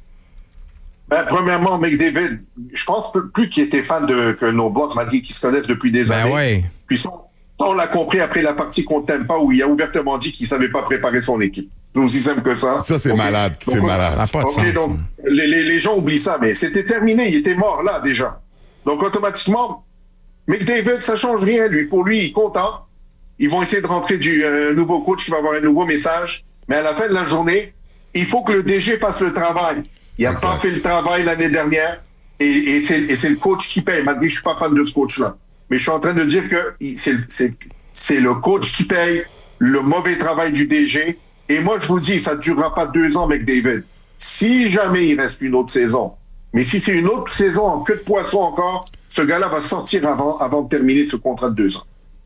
Ben, premièrement, McDavid, je pense plus qu'il était fan de que Knoblauch, malgré qu'ils se connaissent depuis des ben années. Ouais. Puis ça, on l'a compris après la partie contre Tampa où il a ouvertement dit qu'il ne savait pas préparer son équipe. C'est aussi simple que ça. Ça, c'est okay. malade. Donc, c'est malade. Ça n'a pas de okay, sens. donc, les, les, les gens oublient ça, mais c'était terminé. Il était mort là déjà. Donc automatiquement, McDavid, ça change rien, lui. Pour lui, il est content. Ils vont essayer de rentrer du euh, nouveau coach qui va avoir un nouveau message. Mais à la fin de la journée, il faut que le D G fasse le travail. Il n'a pas fait le travail l'année dernière. Et, et, c'est, et c'est le coach qui paye. Malgré que je suis pas fan de ce coach-là. Mais je suis en train de dire que c'est, c'est, c'est le coach qui paye le mauvais travail du D G. Et moi, je vous dis, ça ne durera pas deux ans, McDavid. Si jamais il reste une autre saison, mais si c'est une autre saison en queue de poisson encore, ce gars-là va sortir avant, avant de terminer ce contrat de deux ans.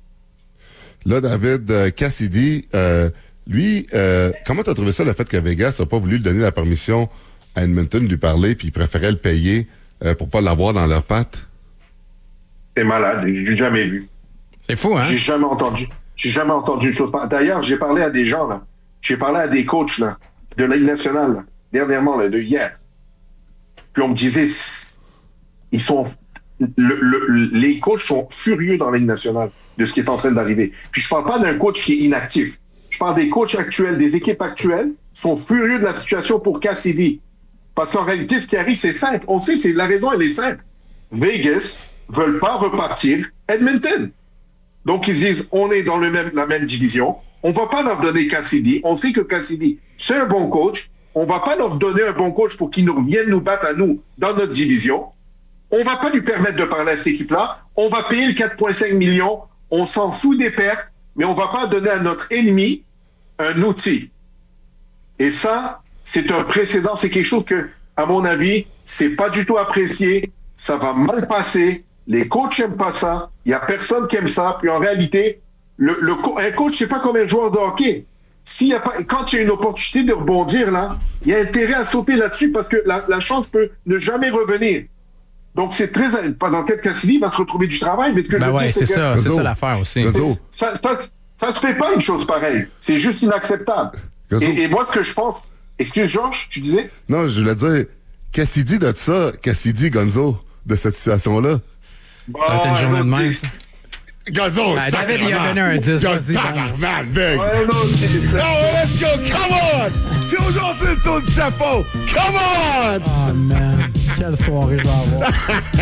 Là, David, euh, Cassidy, euh, lui, euh, comment t'as trouvé ça, le fait que Vegas n'a pas voulu lui donner la permission à Edmonton de lui parler, puis il préférait le payer euh, pour pas l'avoir dans leurs pattes? C'est malade, j'ai jamais vu. C'est fou, hein? J'ai jamais entendu. J'ai jamais entendu une chose. D'ailleurs, j'ai parlé à des gens, là. J'ai parlé à des coachs, là, de la Ligue nationale, là, dernièrement, là, de hier. Puis on me disait, ils sont, le, le, les coachs sont furieux dans la Ligue nationale de ce qui est en train d'arriver. Puis je parle pas d'un coach qui est inactif. Je parle des coachs actuels, des équipes actuelles, sont furieux de la situation pour Cassidy. Parce qu'en réalité, ce qui arrive, c'est simple. On sait, c'est la raison, elle est simple. Vegas veulent pas repartir Edmonton. Donc ils disent, on est dans le même, la même division. On va pas leur donner Cassidy. On sait que Cassidy, c'est un bon coach. On va pas leur donner un bon coach pour qu'ils nous viennent nous battre à nous dans notre division. On va pas lui permettre de parler à cette équipe-là. On va payer le quatre virgule cinq millions. On s'en fout des pertes, mais on va pas donner à notre ennemi un outil. Et ça, c'est un précédent. C'est quelque chose que, à mon avis, c'est pas du tout apprécié. Ça va mal passer. Les coachs aiment pas ça. Il y a personne qui aime ça. Puis en réalité, le, le, un coach, c'est pas comme un joueur de hockey. S'il y a pas, quand il y a une opportunité de rebondir, là, il y a intérêt à sauter là-dessus parce que la, la chance peut ne jamais revenir. Donc, c'est très, dans le cas de Cassidy, il va se retrouver du travail, mais ce que ben je ouais, dis, c'est, c'est ça, que, c'est ça l'affaire aussi. ça, ça, ça se fait pas une chose pareille. C'est juste inacceptable. Et, et moi, ce que je pense, excuse Georges, tu disais? Non, je voulais dire, Cassidy de ça, Cassidy, Gonzo, de cette situation-là. Bon, ça va être une journée de même. Gonzo, ben, David, il a donné un dix. Vas-y, tabarnak, big. Ouais, non, c'est... No, let's go, come on! C'est aujourd'hui le tour du chapeau! Come on! Oh, man. Quelle soirée je vais avoir.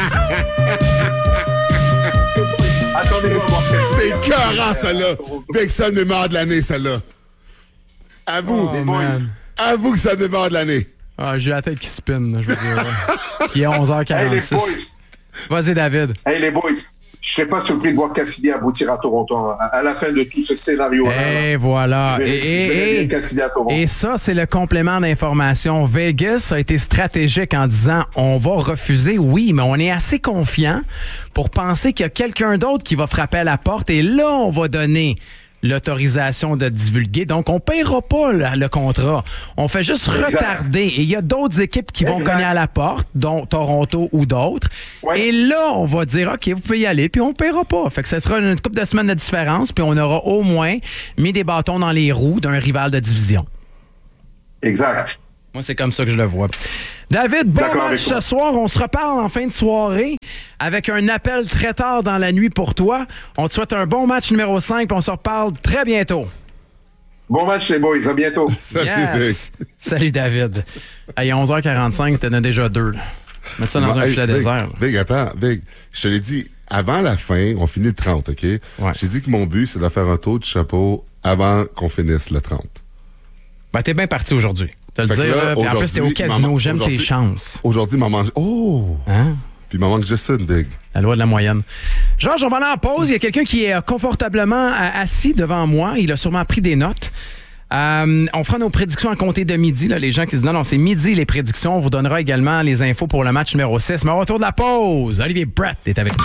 Attendez-moi, mon frère. C'était écœurant, celle-là. Big, ça me mémoire de l'année, celle-là. Avoue. Oh, man. Avoue que ça me mémoire de l'année. Ah, j'ai la tête qui spinne, là, je veux dire. Il est onze heures quarante-six. Hey, les boys. Vas-y, David. Hey, les boys. Je serais pas surpris de voir Cassidy aboutir à Toronto à, à la fin de tout ce scénario-là. Et voilà. Je vais, et, je vais et, Cassidy à Toronto. et ça, c'est le complément d'information. Vegas a été stratégique en disant on va refuser, oui, mais on est assez confiant pour penser qu'il y a quelqu'un d'autre qui va frapper à la porte et là, on va donner l'autorisation de divulguer. Donc, on ne paiera pas le, le contrat. On fait juste Exact. retarder. Et il y a d'autres équipes qui vont Exact. cogner à la porte, dont Toronto ou d'autres. Ouais. Et là, on va dire, OK, vous pouvez y aller, puis on ne paiera pas. Fait que ce sera une couple de semaines de différence, puis on aura au moins mis des bâtons dans les roues d'un rival de division. Exact. Moi, c'est comme ça que je le vois. David, bon D'accord avec match ce toi. soir. On se reparle en fin de soirée avec un appel très tard dans la nuit pour toi. On te souhaite un bon match numéro cinq, puis on se reparle très bientôt. Bon match, les boys. À bientôt. Yes. Salut, David. Hey, onze heures quarante-cinq, t'en as déjà deux. Là. Mettre ça dans un Hey, filet Big, désert. là. Big, attends, Big, je te l'ai dit, avant la fin, on finit le trente, OK? Ouais. J'ai dit que mon but, c'est de faire un tour de chapeau avant qu'on finisse le trente. Ben, t'es bien parti aujourd'hui. Te le Fait que dire, là, là, puis en plus, t'es au aujourd'hui, casino. maman, J'aime tes aujourd'hui- chances. Aujourd'hui, il m'en mange... Oh! Hein? Puis il m'en manque juste une, Big. La loi de la moyenne. Georges, on va aller en pause. Il y a quelqu'un qui est euh, confortablement euh, assis devant moi. Il a sûrement pris des notes. Euh, on fera nos prédictions à compter de midi. Là, les gens qui se disent non, non, c'est midi les prédictions. On vous donnera également les infos pour le match numéro six. Mais au retour de la pause, Olivier Brett est avec nous.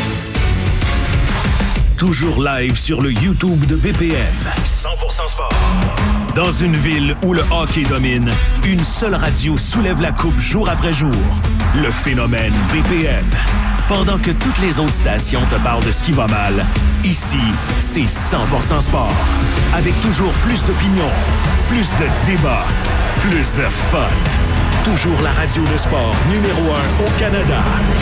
Toujours live sur le YouTube de B P M. cent pour cent sport. Dans une ville où le hockey domine, une seule radio soulève la coupe jour après jour. Le phénomène B P M. Pendant que toutes les autres stations te parlent de ce qui va mal, ici, c'est cent pour cent sport. Avec toujours plus d'opinions, plus de débats, plus de fun. Toujours la radio de sport numéro un au Canada.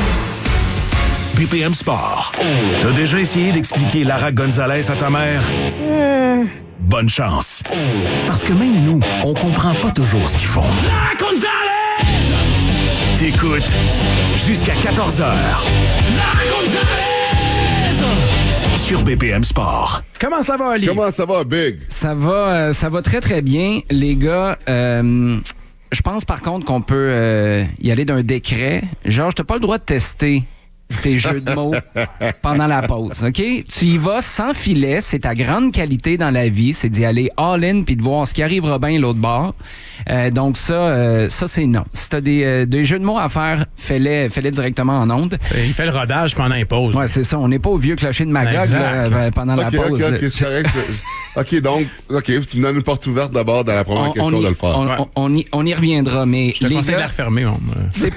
B P M Sport. T'as déjà essayé d'expliquer Lara Gonzalez à ta mère? Bonne chance. Parce que même nous, on comprend pas toujours ce qu'ils font. Lara Gonzalez! T'écoutes jusqu'à quatorze heures. Lara Gonzalez! Sur B P M Sport. Comment ça va, Oli? Comment ça va, Big? Ça va, euh, ça va très, très bien. Les gars, euh, je pense par contre qu'on peut euh, y aller d'un décret. Georges, t'as pas le droit de tester tes jeux de mots pendant la pause, OK? Tu y vas sans filet, c'est ta grande qualité dans la vie, c'est d'y aller all-in puis de voir ce qui arrivera bien l'autre bord. Euh, donc ça, euh, ça c'est non. Si t'as des, euh, des jeux de mots à faire, fais-les, fais-les directement en ondes. Il fait le rodage pendant les pauses. Ouais, c'est ça. On n'est pas au vieux clocher de Magog Exact. là, pendant OK, la pause. OK, OK, c'est correct. OK, donc, OK, tu me donnes une porte ouverte d'abord dans la première On, question on y, de le faire. on, Ouais. on- on y, on y reviendra, mais Je te les conseille de la gars, refermer. On, euh. c'est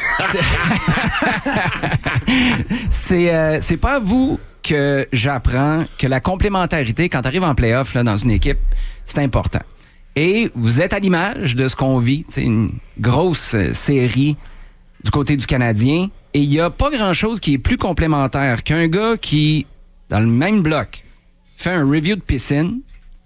c'est, euh, c'est pas à vous que j'apprends que la complémentarité, quand tu arrives en playoff là, dans une équipe, c'est important. Et vous êtes à l'image de ce qu'on vit, c'est une grosse euh, série du côté du Canadien, et il y a pas grand-chose qui est plus complémentaire qu'un gars qui, dans le même bloc, fait un review de piscine,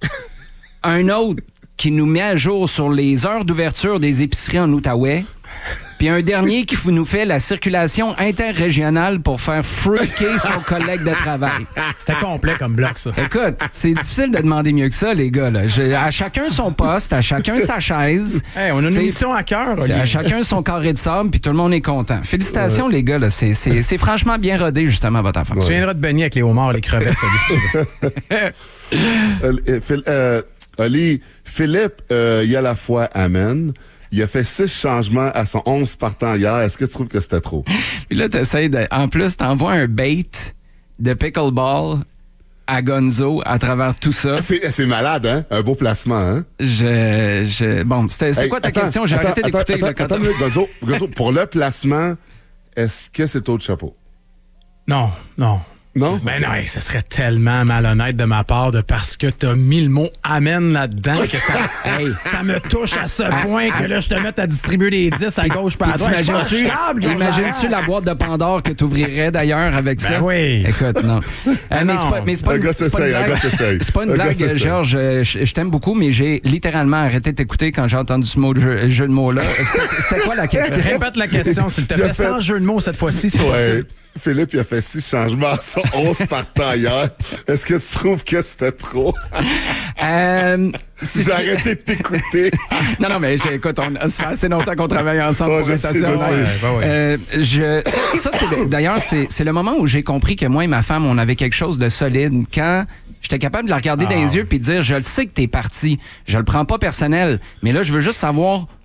un autre qui nous met à jour sur les heures d'ouverture des épiceries en Outaouais, puis un dernier qui nous fait la circulation interrégionale pour faire freaker son collègue de travail. C'était complet comme bloc, ça. Écoute, c'est difficile de demander mieux que ça, les gars. Là. Je- à chacun son poste, à chacun sa chaise. Hey, on a une T'sais, émission à cœur, c'est Olivier. à chacun son carré de sable, puis tout le monde est content. Félicitations, les gars. Là. C'est, c'est, c'est franchement bien rodé, justement, votre affaire. Tu viendras de baigner avec les homards, les crevettes. Oli, si tu veux. Euh, euh, Phil- euh, Oli, Philippe, euh, il y a la foi, amen. Il a fait six changements à son onze partant hier. Est-ce que tu trouves que c'était trop? Puis là, t'essayes de... En plus, t'envoies un bait de pickleball à Gonzo à travers tout ça. C'est, c'est malade, hein? Un beau placement, hein? Je... je... Bon, c'était, c'était Hey, quoi ta attends, question? J'ai attends, arrêté d'écouter. Attends, là, quand attends, t'as- attends une minute, Gonzo, Gonzo, pour le placement, est-ce que c'est au de chapeau? Non, non. Non? Ben non, hey, ce serait tellement malhonnête de ma part de parce que t'as mis le mot amène là-dedans que ça, hey, ça me touche à ce point que là, je te mette à distribuer des dix à gauche par à Puis droite. Je suis pas t'imagines-tu, stable, Georges imagines-tu Arrête. la boîte de Pandore que tu ouvrirais d'ailleurs avec ça? Ben oui. Écoute, non. Euh, mais non. c'est pas, mais c'est pas Un une, gars c'est pas une s'essaye, un blague. gars s'essaye. C'est pas une Un gars blague, s'essaye. Georges. euh, Je, je t'aime beaucoup, mais j'ai littéralement arrêté de t'écouter quand j'ai entendu ce mot de jeu, jeu de mots-là. C'était, c'était quoi la question? Répète la question, s'il te Il a plaît, fait- sans jeu de mots cette fois-ci, c'est Ouais. possible. Philippe, il a fait six changements à son onze partant hier. Est-ce que tu trouves que c'était trop? Euh, si- J'ai arrêté de t'écouter. Non, non, mais j'ai- écoute, on, ça fait assez longtemps qu'on travaille ensemble Oh, pour je être sais, assez je honnête. sais. Ouais, ben ouais. Euh, je, ça, c'est d'ailleurs, c'est, c'est le moment où j'ai compris que moi et ma femme, on avait quelque chose de solide. Quand j'étais capable de la regarder dans les yeux puis de dire, je le sais que t'es parti, je le prends pas personnel, mais là, je veux juste savoir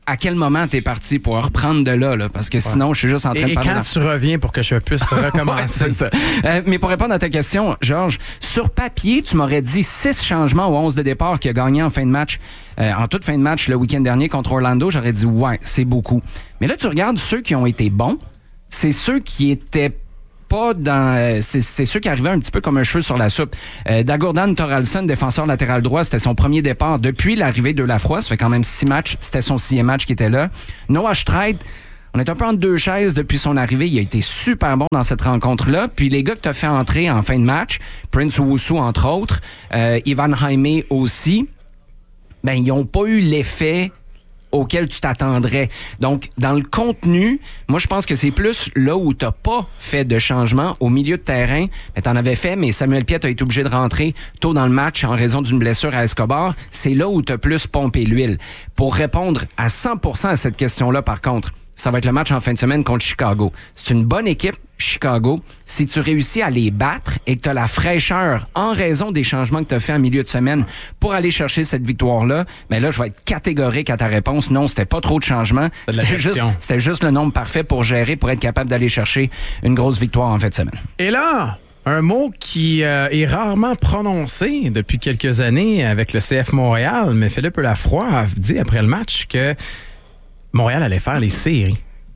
à quel moment t'es parti pour reprendre de là, là parce que sinon, je suis juste en train et, de parler. Et quand dans... tu reviens pour que je puisse recommencer. Ouais, c'est ça. Euh, mais pour répondre à ta question, Georges, sur papier, tu m'aurais dit six changements au onze de départ qui a gagné en fin de match, euh, en toute fin de match le week-end dernier contre Orlando. J'aurais dit ouais, c'est beaucoup. Mais là, tu regardes ceux qui ont été bons, c'est ceux qui étaient pas dans... Euh, c'est, c'est ceux qui arrivaient un petit peu comme un cheveu sur la soupe. Euh, Dagordan Thoralson, défenseur latéral droit, c'était son premier départ depuis l'arrivée de Lafroy. Ça fait quand même six matchs. C'était son sixième match qui était là. Noah Streit, on est un peu entre deux chaises depuis son arrivée. Il a été super bon dans cette rencontre-là. Puis les gars que tu as fait entrer en fin de match, Prince Owusu entre autres, euh, Ivan Jaime aussi, ben ils ont pas eu l'effet auquel tu t'attendrais. Donc, dans le contenu, moi, je pense que c'est plus là où t'as pas fait de changement au milieu de terrain. Ben, t'en avais fait, mais Samuel Piette a été obligé de rentrer tôt dans le match en raison d'une blessure à Escobar. C'est là où t'as plus pompé l'huile. Pour répondre à cent pour cent à cette question-là, par contre, ça va être le match en fin de semaine contre Chicago. C'est une bonne équipe, Chicago. Si tu réussis à les battre et que tu as la fraîcheur en raison des changements que tu as fait en milieu de semaine pour aller chercher cette victoire-là, mais là, je vais être catégorique à ta réponse. Non, c'était pas trop de changements. C'était juste, c'était juste le nombre parfait pour gérer, pour être capable d'aller chercher une grosse victoire en fin de semaine. Et là, un mot qui euh, est rarement prononcé depuis quelques années avec le C F Montréal, mais Philippe Lafroy a dit après le match que Montréal allait faire les séries.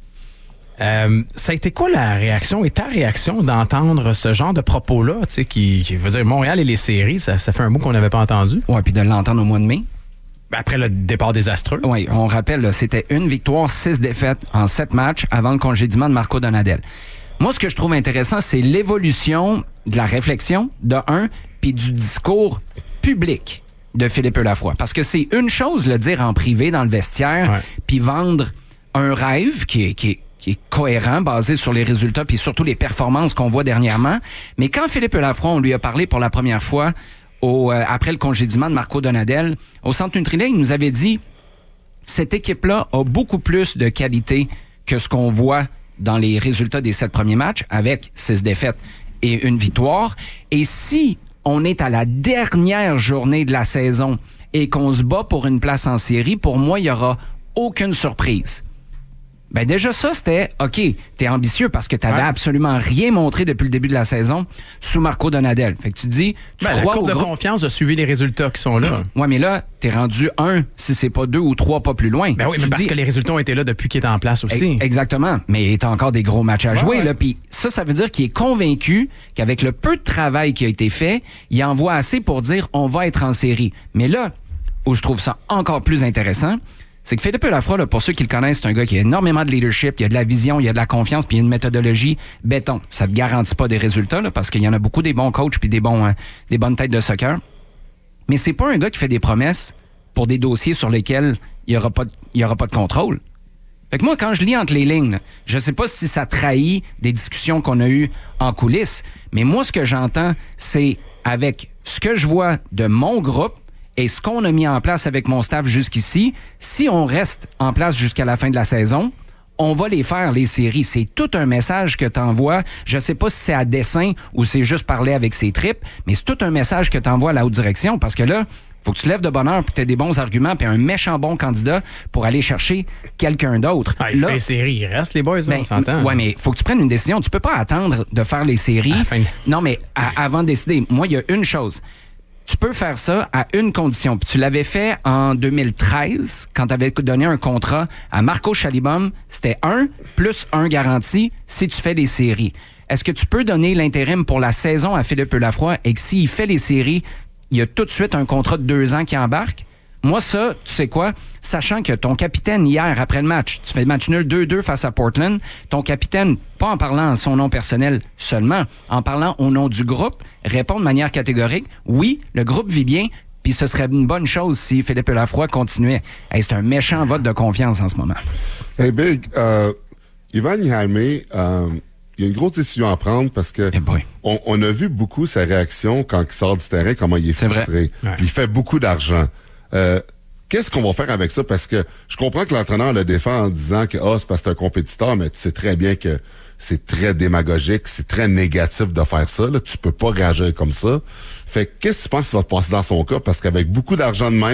Euh, ça a été quoi la réaction et ta réaction d'entendre ce genre de propos-là, tu sais, qui, qui veut dire Montréal et les séries, ça, ça fait un mot qu'on n'avait pas entendu. Ouais, puis de l'entendre au mois de mai. Après le départ désastreux. Oui, on rappelle, là, c'était une victoire, six défaites en sept matchs avant le congédiement de Marco Donadel. Moi, ce que je trouve intéressant, c'est l'évolution de la réflexion, de un, puis du discours public de Philippe Lafroy. Parce que c'est une chose le dire en privé dans le vestiaire, ouais, puis vendre un rêve qui est, qui est, qui est cohérent, basé sur les résultats, puis surtout les performances qu'on voit dernièrement. Mais quand Philippe Lafroy, on lui a parlé pour la première fois au, euh, après le congédiement de Marco Donadel, au Centre Nutrilait, il nous avait dit cette équipe-là a beaucoup plus de qualité que ce qu'on voit dans les résultats des sept premiers matchs, avec six défaites et une victoire. Et si on est à la dernière journée de la saison et qu'on se bat pour une place en série, pour moi, il y aura aucune surprise. Ben déjà ça, c'était, OK, t'es ambitieux parce que t'avais ouais. absolument rien montré depuis le début de la saison sous Marco Donadel. Fait que tu dis, tu ben, crois la courbe au de groupe... confiance a suivi les résultats qui sont là. Ouais, mais là, t'es rendu un, si c'est pas deux ou trois pas plus loin. Ben oui, mais tu parce dis... que les résultats ont été là depuis qu'il est en place aussi. Exactement. Mais t'as encore des gros matchs à ouais, jouer, ouais. là. Puis ça, ça veut dire qu'il est convaincu qu'avec le peu de travail qui a été fait, il envoie assez pour dire, on va être en série. Mais là, où je trouve ça encore plus intéressant, c'est que Philippe Lafroy, là, pour ceux qui le connaissent, c'est un gars qui a énormément de leadership, il y a de la vision, il y a de la confiance, puis il y a une méthodologie béton. Ça te garantit pas des résultats, là, parce qu'il y en a beaucoup des bons coachs puis des bons, hein, des bonnes têtes de soccer. Mais c'est pas un gars qui fait des promesses pour des dossiers sur lesquels il y aura pas, de, il y aura pas de contrôle. Fait que moi, quand je lis entre les lignes, là, je sais pas si ça trahit des discussions qu'on a eues en coulisses, mais moi, ce que j'entends, c'est avec ce que je vois de mon groupe, et ce qu'on a mis en place avec mon staff jusqu'ici, si on reste en place jusqu'à la fin de la saison, on va les faire, les séries. C'est tout un message que t'envoies. Je sais pas si c'est à dessein ou c'est juste parler avec ses tripes, mais c'est tout un message que t'envoies à la haute direction parce que là, faut que tu te lèves de bonne heure puis t'aies des bons arguments puis un méchant bon candidat pour aller chercher quelqu'un d'autre. Ah, il là, fait les séries, il reste les boys, ben, on s'entend. Ouais, mais faut que tu prennes une décision. Tu peux pas attendre de faire les séries. Fin... Non, mais à, avant de décider, moi, il y a une chose. Tu peux faire ça à une condition. Puis tu l'avais fait en deux mille treize, quand tu avais donné un contrat à Marco Chalibom. C'était un plus un garanti si tu fais les séries. Est-ce que tu peux donner l'intérim pour la saison à Philippe Lafroy et que s'il fait les séries, il y a tout de suite un contrat de deux ans qui embarque? Moi, ça, tu sais quoi? Sachant que ton capitaine, hier, après le match, tu fais le match nul deux deux face à Portland, ton capitaine, pas en parlant en son nom personnel seulement, en parlant au nom du groupe, répond de manière catégorique, oui, le groupe vit bien, puis ce serait une bonne chose si Philippe Lafroy continuait. Hey, c'est un méchant vote de confiance en ce moment. Hey, Big, euh, Ivan Jaime, euh, il y a une grosse décision à prendre parce que hey on, on a vu beaucoup sa réaction quand il sort du terrain, comment il est, c'est frustré. Ouais. Puis il fait beaucoup d'argent. Euh, qu'est-ce qu'on va faire avec ça? Parce que je comprends que l'entraîneur le défend en disant que oh, c'est parce que c'est un compétiteur, mais tu sais très bien que c'est très démagogique, c'est très négatif de faire ça. Là. Tu peux pas réagir comme ça. Fait que qu'est-ce que tu penses qui va se passer dans son cas? Parce qu'avec beaucoup d'argent de même,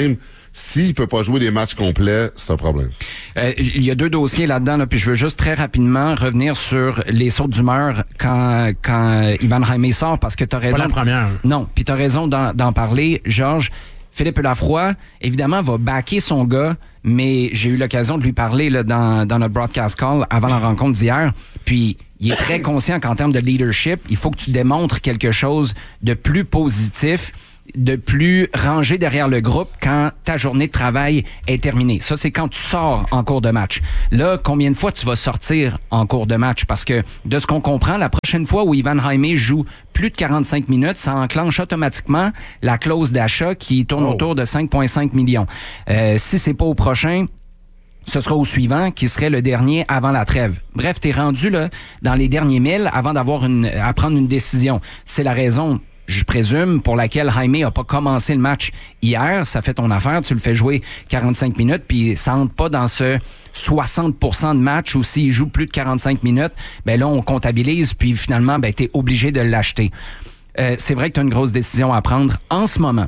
S'il peut pas jouer des matchs complets, c'est un problème. Euh, il y a deux dossiers là-dedans, là, puis je veux juste très rapidement revenir sur les sautes d'humeur quand quand Ivan Jaime sort, parce que tu as raison. C'est pas la première. Non, puis tu as raison d'en, d'en parler, Georges. Philippe Lafroy, évidemment, va backer son gars, mais j'ai eu l'occasion de lui parler là, dans, dans notre broadcast call avant la rencontre d'hier. Puis, il est très conscient qu'en termes de leadership, il faut que tu démontres quelque chose de plus positif, de plus rangé derrière le groupe quand ta journée de travail est terminée. Ça, c'est quand tu sors en cours de match. Là, combien de fois tu vas sortir en cours de match? Parce que de ce qu'on comprend, la prochaine fois où Ivan Jaime joue plus de quarante-cinq minutes, ça enclenche automatiquement la clause d'achat qui tourne oh. autour de cinq virgule cinq millions. Euh, si c'est pas au prochain, ce sera au suivant, qui serait le dernier avant la trêve. Bref, t'es rendu là dans les derniers milles avant d'avoir une, à prendre une décision. C'est la raison, je présume, pour laquelle Jaime a pas commencé le match hier. Ça fait ton affaire, tu le fais jouer quarante-cinq minutes, puis ça entre pas dans ce soixante pour cent de match où s'il joue plus de quarante-cinq minutes, ben là, on comptabilise, puis finalement, ben t'es obligé de l'acheter. Euh, c'est vrai que tu as une grosse décision à prendre en ce moment.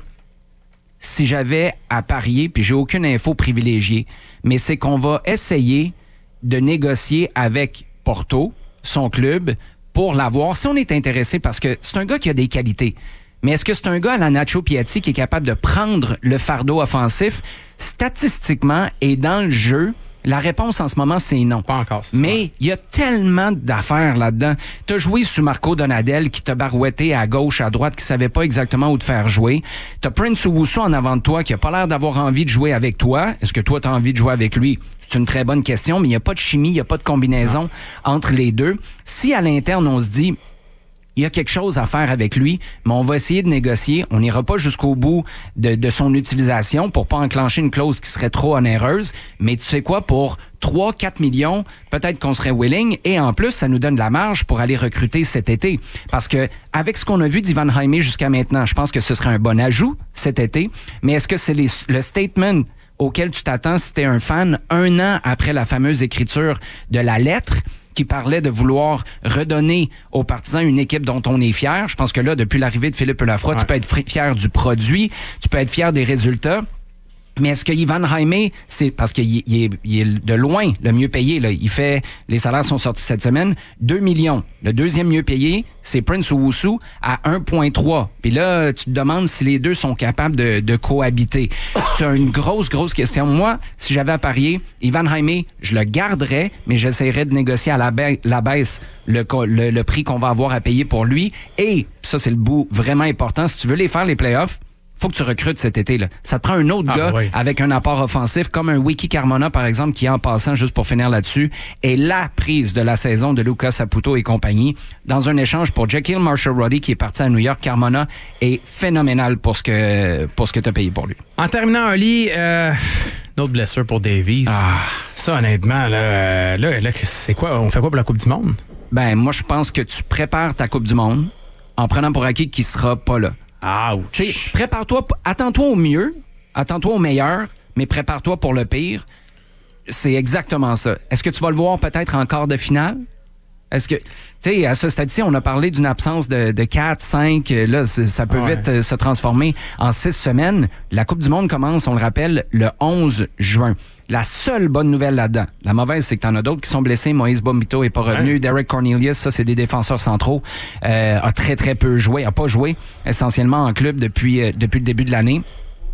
Si j'avais à parier, puis j'ai aucune info privilégiée, mais c'est qu'on va essayer de négocier avec Porto, son club, pour l'avoir, si on est intéressé, parce que c'est un gars qui a des qualités. Mais est-ce que c'est un gars à la Nacho Piatti qui est capable de prendre le fardeau offensif? Statistiquement et dans le jeu, la réponse en ce moment, c'est non. Pas encore. C'est Mais il y a tellement d'affaires là-dedans. T'as joué sous Marco Donadel qui t'a barouetté à gauche, à droite, qui savait pas exactement où te faire jouer. T'as Prince Owusu en avant de toi qui a pas l'air d'avoir envie de jouer avec toi. Est-ce que toi, t'as envie de jouer avec lui? C'est une très bonne question, mais il n'y a pas de chimie, il n'y a pas de combinaison non. entre les deux. Si à l'interne, on se dit... il y a quelque chose à faire avec lui, mais on va essayer de négocier. On n'ira pas jusqu'au bout de, de son utilisation pour pas enclencher une clause qui serait trop onéreuse. Mais tu sais quoi, pour trois à quatre millions, peut-être qu'on serait willing. Et en plus, ça nous donne de la marge pour aller recruter cet été. Parce que avec ce qu'on a vu d'Ivan Jaime jusqu'à maintenant, je pense que ce serait un bon ajout cet été. Mais est-ce que c'est les, le statement auquel tu t'attends si t'es un fan un an après la fameuse écriture de la lettre qui parlait de vouloir redonner aux partisans une équipe dont on est fier? Je pense que là, depuis l'arrivée de Philippe Lafroy, ouais. tu peux être fier du produit, tu peux être fier des résultats. Mais est-ce que Ivan Jaime, c'est parce qu'il il est, il est de loin le mieux payé, là. Il fait, les salaires sont sortis cette semaine, deux millions. Le deuxième mieux payé, c'est Prince Owusu à un virgule trois. Puis là, tu te demandes si les deux sont capables de, de cohabiter. C'est une grosse, grosse question. Moi, si j'avais à parier, Ivan Jaime, je le garderais, mais j'essaierais de négocier à la, ba- la baisse le, le, le prix qu'on va avoir à payer pour lui. Et, ça, c'est le bout vraiment important, si tu veux les faire, les playoffs, faut que tu recrutes cet été, là. Ça te prend un autre ah, gars oui. avec un apport offensif, comme un Wiki Carmona, par exemple, qui, en passant, juste pour finir là-dessus, est la prise de la saison de Lucas Saputo et compagnie. Dans un échange pour Jekyll Marshall-Ruddy, qui est parti à New York, Carmona est phénoménal pour ce que, pour ce que tu as payé pour lui. En terminant, Oli, euh, une autre blessure pour Davies. Ah. Ça, honnêtement, là, là, là, c'est quoi? On fait quoi pour la Coupe du Monde? Ben, moi, je pense que tu prépares ta Coupe du Monde en prenant pour acquis qu'il sera pas là. Ah, tu sais, prépare-toi, attends-toi au mieux, attends-toi au meilleur, mais prépare-toi pour le pire. C'est exactement ça. Est-ce que tu vas le voir peut-être en quart de finale? Est-ce que, tu sais, à ce stade-ci, on a parlé d'une absence de, de quatre, cinq, là, ça peut ouais. vite euh, se transformer en six semaines. La Coupe du Monde commence, on le rappelle, le onze juin. La seule bonne nouvelle là-dedans, la mauvaise, c'est que t'en as d'autres qui sont blessés. Moïse Bombito est pas revenu. Ouais. Derek Cornelius, ça, c'est des défenseurs centraux, euh, a très, très peu joué, a pas joué essentiellement en club depuis, euh, depuis le début de l'année.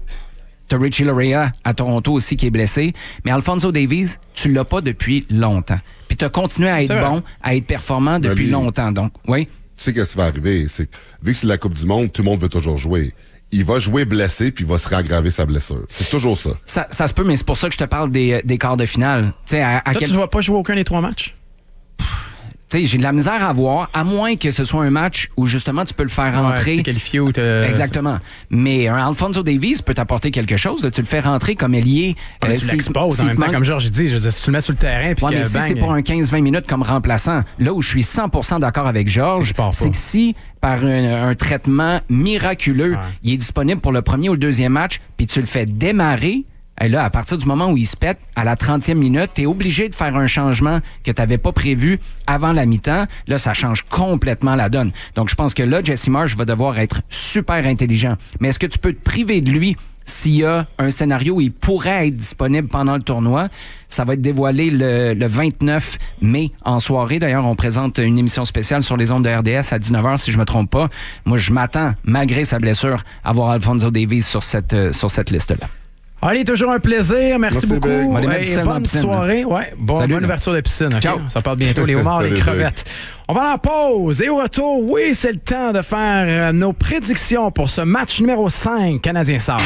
T'as Richie Laryea à Toronto aussi qui est blessé. Mais Alphonso Davies, tu l'as pas depuis longtemps. Puis t'as continué à être c'est bon, vrai. à être performant depuis lui, longtemps. Donc, oui. Tu sais qu'est-ce qui va arriver? C'est que, vu que c'est la Coupe du Monde, tout le monde veut toujours jouer. Il va jouer blessé puis il va se réaggraver sa blessure. C'est toujours ça. Ça, ça se peut, mais c'est pour ça que je te parle des, des quarts de finale. Tu sais, à, à Toi, quel... tu ne vas pas jouer aucun des trois matchs? Tu sais, j'ai de la misère à voir, à moins que ce soit un match où justement tu peux le faire rentrer. Ouais, t'es qualifié ou t'es... Exactement. Mais un Alphonso Davies peut t'apporter quelque chose. Là. Tu le fais rentrer comme ailier. Ouais, euh, tu l'exposes si, en même temps, comme Georges dit. Je veux dire, si tu le mets sur le terrain puis ouais, que mais si bang, c'est pour un quinze vingt minutes comme remplaçant, là où je suis cent pour cent d'accord avec Georges, c'est, c'est que si par un, un traitement miraculeux, ouais. il est disponible pour le premier ou le deuxième match, puis tu le fais démarrer. Et là, à partir du moment où il se pète, à la trentième minute, t'es obligé de faire un changement que t'avais pas prévu avant la mi-temps. Là, ça change complètement la donne. Donc, je pense que là, Jesse Marsh va devoir être super intelligent. Mais est-ce que tu peux te priver de lui s'il y a un scénario où il pourrait être disponible pendant le tournoi. Ça va être dévoilé le, le vingt-neuf mai en soirée. D'ailleurs, on présente une émission spéciale sur les ondes de R D S à dix-neuf heures, si je me trompe pas. Moi, je m'attends, malgré sa blessure, à voir Alphonso Davies sur cette, euh, sur cette liste-là. Allez, toujours un plaisir. Merci, Merci beaucoup. bien. On va aller mettre Hey, du sel dans la bonne piscine, soirée. Ouais, bon, Salut, bonne là. ouverture de piscine. Okay? Ciao. Ça parle bientôt. Les homards, les Salut, crevettes. On va en pause. Et au retour, oui, c'est le temps de faire euh, nos prédictions pour ce match numéro cinq, Canadien-Sarre.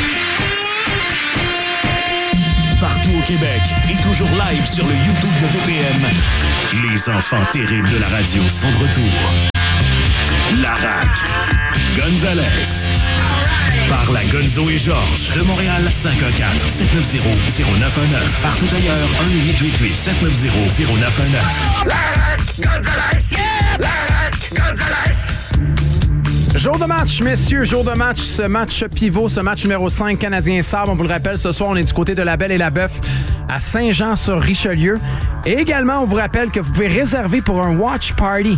Partout au Québec et toujours live sur le YouTube de V P M. Les enfants terribles de la radio sont de retour. Larac, Gonzalez. Par la Gonzo et Georges de Montréal, cinq un quatre, sept neuf zéro, zéro neuf un neuf. Partout ailleurs, un huit huit huit, sept neuf zéro, zéro neuf un neuf. Larac, Gonzalez, yeah! Larac, Gonzalez. Jour de match, messieurs, jour de match, ce match pivot, ce match numéro cinq, Canadien-Sarre. On vous le rappelle, ce soir, on est du côté de la Belle et la Bœuf à Saint-Jean-sur-Richelieu. Et également, on vous rappelle que vous pouvez réserver pour un watch party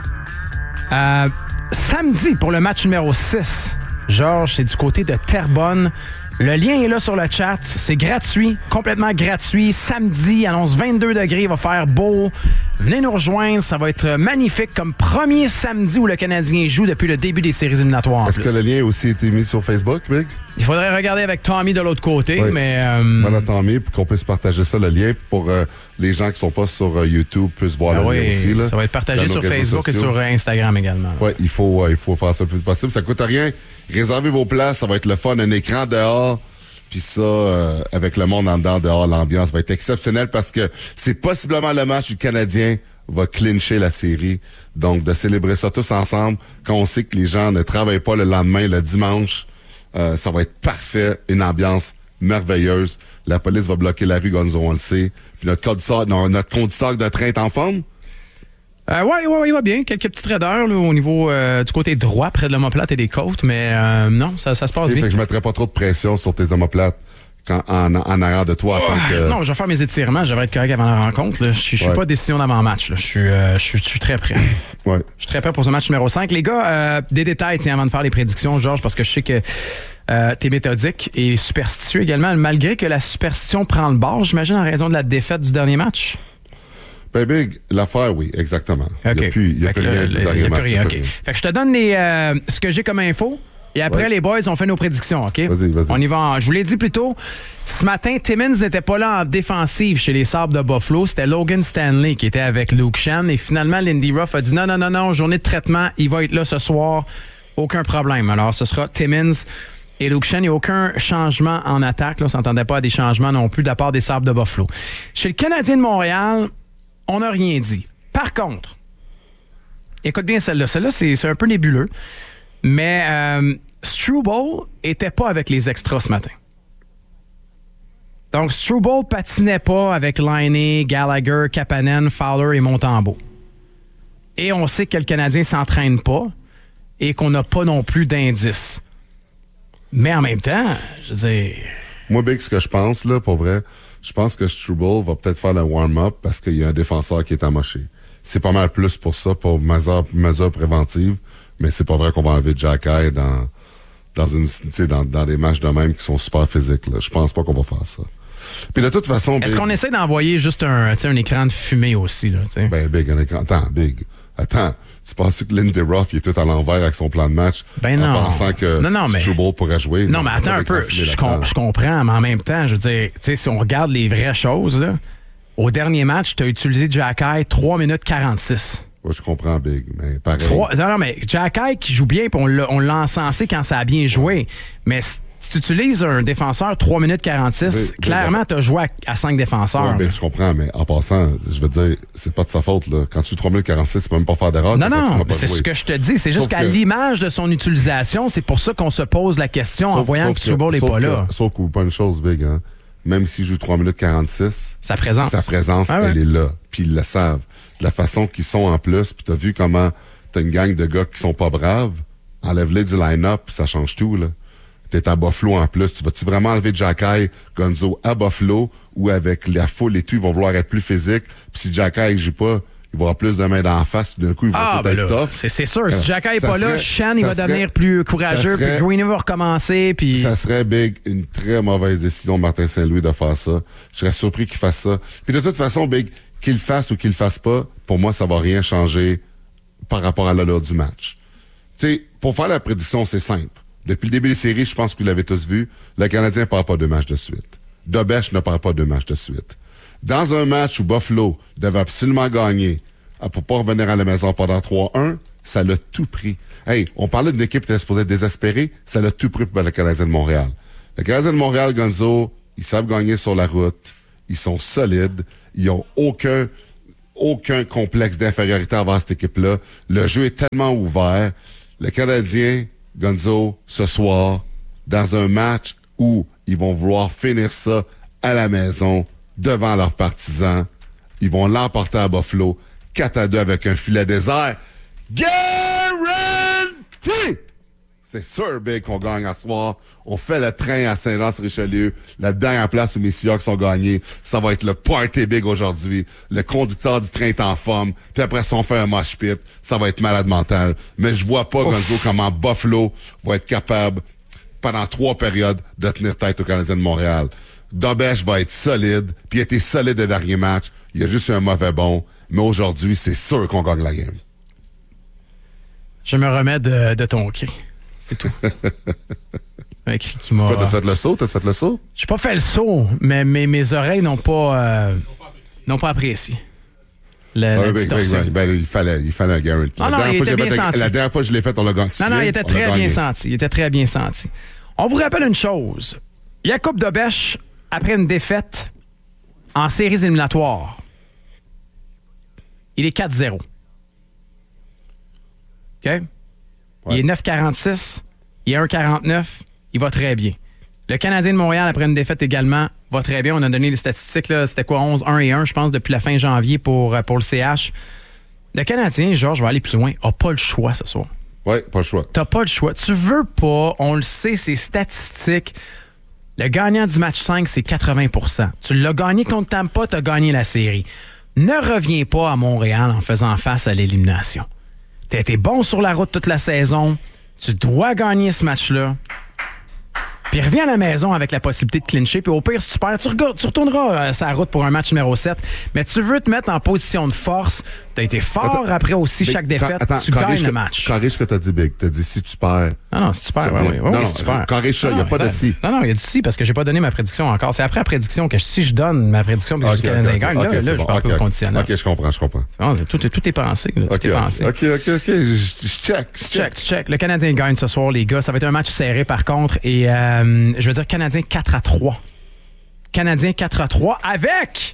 euh, samedi pour le match numéro six. Georges, c'est du côté de Terrebonne. Le lien est là sur le chat. C'est gratuit, complètement gratuit. Samedi, annonce vingt-deux degrés, il va faire beau. Venez nous rejoindre, ça va être magnifique comme premier samedi où le Canadien joue depuis le début des séries éliminatoires. en Est-ce plus. que le lien a aussi été mis sur Facebook, Big? Il faudrait regarder avec Tommy de l'autre côté, Oui. mais... euh, Voilà, tant mieux, pour qu'on puisse partager ça, le lien, pour euh, les gens qui sont pas sur euh, YouTube puissent voir ah le oui, lien aussi. Là, ça va être partagé dans nos sur réseaux Facebook et sociaux. sur Instagram également. Ouais, il faut, euh, il faut faire ça le plus possible. Ça coûte rien. Réservez vos places, ça va être le fun, un écran dehors. Puis ça, euh, avec le monde en dedans, dehors, l'ambiance va être exceptionnelle parce que c'est possiblement le match où le Canadien va clincher la série. Donc, de célébrer ça tous ensemble, quand on sait que les gens ne travaillent pas le lendemain, le dimanche, euh, ça va être parfait, une ambiance merveilleuse. La police va bloquer la rue, Gonzo, on le sait. Puis notre conducteur, non, notre conducteur de train est en forme. Euh, ouais, ouais, ouais, il va bien. Quelques petites raideurs là, au niveau euh, du côté droit, près de l'omoplate et des côtes, mais euh, non, ça, ça se passe Et bien. fait que je mettrai pas trop de pression sur tes omoplates quand, en, en arrière de toi. Oh, tant que... Non, je vais faire mes étirements, je devrais être correct avant la rencontre. Là. Je suis je suis Ouais. pas décision d'avant-match. là. Je suis euh, je suis- je suis très prêt. Ouais. Je suis très prêt pour ce match numéro cinq. Les gars, euh, des détails tiens, avant de faire les prédictions, Georges, parce que je sais que euh, t'es méthodique et superstitieux également, malgré que la superstition prend le bord, j'imagine, en raison de la défaite du dernier match. Ben, Big, l'affaire, oui, exactement. Il n'y a OK. plus, il y a Fait plus que rien le- du le- dernier il y a match. plus il y a rien, plus OK. rien. Fait que je te donne les, euh, ce que j'ai comme info. Et après, Ouais. les boys, on fait nos prédictions, OK? Vas-y, vas-y. On y va. en- Je vous l'ai dit plus tôt, ce matin, Timmins n'était pas là en défensive chez les Sabres de Buffalo. C'était Logan Stanley qui était avec Luke Shan. Et finalement, Lindy Ruff a dit non, non, non, non, journée de traitement, il va être là ce soir. Aucun problème. Alors, ce sera Timmins et Luke Shan. Il n'y a aucun changement en attaque. Là, on ne s'entendait pas à des changements non plus de la part des Sabres de Buffalo. Chez le Canadien de Montréal, on n'a rien dit. Par contre, écoute bien celle-là. Celle-là, c'est c'est un peu nébuleux. Mais euh, Struble était pas avec les extras ce matin. Donc, Struble patinait pas avec Laine, Gallagher, Kapanen, Fowler et Montembeault. Et on sait que le Canadien s'entraîne pas et qu'on n'a pas non plus d'indices. Mais en même temps, je veux dire... Moi, Big, ce que je pense, là, pour vrai, je pense que Struble va peut-être faire le warm-up parce qu'il y a un défenseur qui est amoché. C'est pas mal plus pour ça, pour mesure, mesure préventive, mais c'est pas vrai qu'on va enlever Jack Eye dans, dans une, tu sais, dans, dans des matchs de même qui sont super physiques, là. Je pense pas qu'on va faire ça. Puis de toute façon, Est-ce Big, qu'on essaie d'envoyer juste un, tu sais, un écran de fumée aussi, là, tu sais? ben, Big, un écran. Attends, Big. Attends. Tu penses que Lindy Ruff, il est tout à l'envers avec son plan de match? Ben non. En pensant que Non, non, mais- Struble pourrait jouer. Non, mais attends un peu. Je, je com- je comprends, mais en même temps, je veux dire, tu sais, si on regarde les vraies choses, là, au dernier match, tu as utilisé Jack Eye trois minutes quarante-six. Ouais, je comprends, Big, mais pareil. Trois- non, non, mais Jack Eye qui joue bien, puis on l'a on l'a encensé quand ça a bien joué. Mais si tu utilises un défenseur trois minutes quarante-six, Oui, clairement, tu as joué à, à cinq défenseurs. Ouais, ben, là. je comprends, mais en passant, je veux dire, c'est pas de sa faute, là. Quand tu joues trois minutes quarante-six, tu peux même pas faire d'erreur. non, quand tu non, m'as mais pas c'est joué. ce que je te dis. C'est juste Sauf qu'à que- l'image de son utilisation, c'est pour ça qu'on se pose la question en Sauf- voyant sauf que Struble n'est sauf pas que- là. Sauf qu'oublie pas une chose, Big, hein. Même s'il joue trois minutes quarante-six, Sa présence. sa présence, Ah ouais. elle est là. Puis ils le savent. De la façon qu'ils sont en plus, puis t'as vu comment t'as une gang de gars qui sont pas braves, enlève-les du line-up, puis ça change tout, là. T'es à Buffalo en plus. Tu vas-tu vraiment enlever Jack Eye, Gonzo, à Buffalo, ou avec la foule et tout, ils vont vouloir être plus physiques, puis si Jack Eye joue pas, il va avoir plus de mains d'en face, tout d'un coup, il va Ah, tout ben être là, tough. c'est, c'est sûr. Si Xhaka n'est Ça pas là, serait- Shan, il ça va serait- devenir plus courageux, ça serait- puis Greeny va recommencer, puis... Ça serait, Big, une très mauvaise décision de Martin Saint-Louis de faire ça. Je serais surpris qu'il fasse ça. Puis de toute façon, Big, qu'il le fasse ou qu'il le fasse pas, pour moi, ça va rien changer par rapport à l'allure du match. Tu sais, pour faire la prédiction, c'est simple. Depuis le début des séries, je pense que vous l'avez tous vu, le Canadien ne part pas deux matchs de suite. Dobèche ne part pas deux matchs de suite. Dans un match où Buffalo devait absolument gagner ah, pour pas revenir à la maison pendant trois un, ça l'a tout pris. Hey, on parlait d'une équipe qui était supposée être désespérée, ça l'a tout pris pour le Canadien de Montréal. Le Canadien de Montréal, Gonzo, ils savent gagner sur la route, ils sont solides, ils ont aucun, aucun complexe d'infériorité envers cette équipe-là. Le jeu est tellement ouvert. Le Canadien, Gonzo, ce soir, dans un match où ils vont vouloir finir ça à la maison, devant leurs partisans, ils vont l'emporter à Buffalo, quatre à deux avec un filet désert. Guarantee! C'est sûr, Big, qu'on gagne à ce soir. On fait le train à Saint-Jean-sur-Richelieu. La dernière place où mes Seahawks ont gagné. Ça va être le party big aujourd'hui. Le conducteur du train est en forme. Puis après ça, on fait un mosh pit. Ça va être malade mental. Mais je vois pas, Gonzo, comment Buffalo va être capable, pendant trois périodes, de tenir tête au Canadien de Montréal. Dobèche va être solide. Puis il était solide le dernier match. Il y a juste eu un mauvais bon. Mais aujourd'hui, c'est sûr qu'on gagne la game. Je me remets de, de ton cri. C'est tout. Un cri qui m'a... Quoi, t'as fait le saut? T'as fait le saut? J'ai pas fait le saut, mais mes, mes oreilles n'ont pas, euh, n'ont pas apprécié. Le, Ah, la ben, ben, distorsion. ben, ben, il fallait, il fallait un guarantee. Ah la, non, dernière il fois que était j'ai bien fait, senti. la dernière fois que je l'ai fait, on l'a gagné. Non, non, il était On très l'a bien gagné. senti. Il était très bien senti. On vous rappelle une chose. Jakub Dobèche, après une défaite en séries éliminatoires, il est quatre zéro. OK? Il est neuf quarante-six. Il est un quarante-neuf. Il va très bien. Le Canadien de Montréal, après une défaite également, va très bien. On a donné les statistiques. Là. C'était quoi? onze, un et un, je pense, depuis la fin janvier pour, pour le C H. Le Canadien, Georges, je vais aller plus loin, n'a pas le choix ce soir. Oui, pas le choix. T'as pas le choix. Tu veux pas, on le sait, c'est statistique. Le gagnant du match cinq, c'est quatre-vingts pour cent. Tu l'as gagné contre Tampa, t'as gagné la série. Ne reviens pas à Montréal en faisant face à l'élimination. T'as été bon sur la route toute la saison. Tu dois gagner ce match-là. Puis reviens à la maison avec la possibilité de clincher. Puis au pire, si tu perds, tu, regardes, tu retourneras euh, sur la route pour un match numéro sept. Mais tu veux te mettre en position de force. T'as été fort Attends, après aussi Big, chaque défaite. attends, tu corrige gagnes que- le match. Corrige ce que t'as dit, Big. T'as dit si tu perds. Non, non, si tu perds, Ça oui, vient. oui, Non, oui, non, si tu perds. corrige ça, il n'y a Non, pas de attends. si. Non, non, il y a du si, parce que j'ai pas donné ma prédiction encore. C'est après la prédiction que si je donne ma prédiction, puis que Ok, le Canadien ok, gagne, ok, là, c'est là, bon. je parle Ok, pas de ok. conditionnel. Ok, je comprends, je comprends. C'est bon, c'est- tout, est- tout est pensé, là, tout Ok, est pensé. ok, ok, ok. Je, je check. Tu check, tu check. Le Canadien gagne ce soir, les gars. Ça va être un match serré, par contre. Et euh, je veux dire, Canadien quatre à trois. Canadien quatre à trois avec...